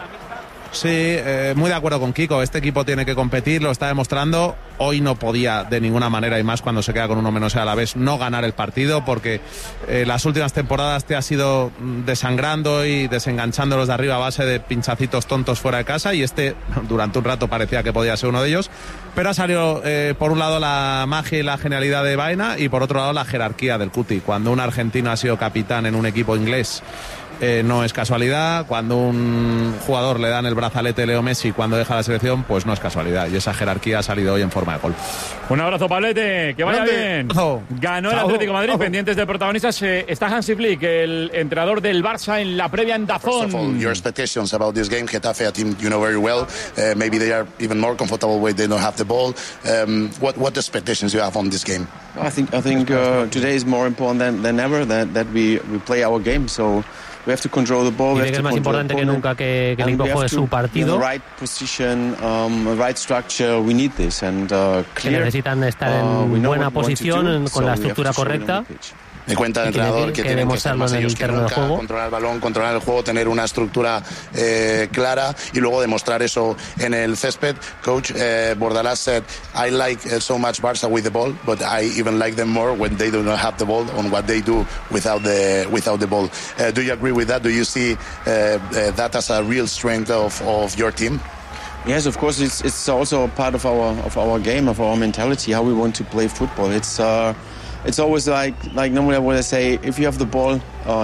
Sí, eh, muy de acuerdo con Kiko. Este equipo tiene que competir, lo está demostrando. Hoy no podía de ninguna manera, y más cuando se queda con uno menos a la vez, no ganar el partido, porque eh, las últimas temporadas te has ido desangrando y desenganchándolos de arriba a base de pinchacitos tontos fuera de casa, y este durante un rato parecía que podía ser uno de ellos. Pero ha salido eh, por un lado la magia y la genialidad de Baena, y por otro lado la jerarquía del Cuti. Cuando un argentino ha sido capitán en un equipo inglés, Eh, no es casualidad. Cuando un jugador le dan el brazalete Leo Messi cuando deja la selección, pues no es casualidad, y esa jerarquía ha salido hoy en forma de gol. Un abrazo, Pablete, que vaya bien. Ganó el Atlético de Madrid. Oh. Pendientes de protagonistas, eh, está Hansi Flick, el entrenador del Barça, en la previa en Dazón. First of all, your expectations about this game. Getafe, a team you know very well. Uh, maybe they are even more comfortable when they don't have the ball. Um, what what expectations you have on this game? I think I think uh, today is more important than, than ever that that we we play our game. So we have to control the ball. Dice que es más importante que nunca que, que el equipo juegue su partido. Right position, um, right structure. We need this and uh, clear. Que necesitan estar en buena posición, con la estructura correcta. Me cuenta el entrenador que, que tienen que ser más ellos que nunca, controlar el balón, controlar el juego, tener una estructura eh, clara y luego demostrar eso en el césped. Coach eh, Bordalás said, I like uh, so much Barça with the ball, but I even like them more when they do not have the ball on what they do without the without the ball. Uh, do you agree with that? Do you see uh, uh, that as a real strength of, of your team? Yes, of course. It's it's also part of our of our game, of our mentality, how we want to play football. It's uh, it's always like like normally I would say, if you have the ball, uh,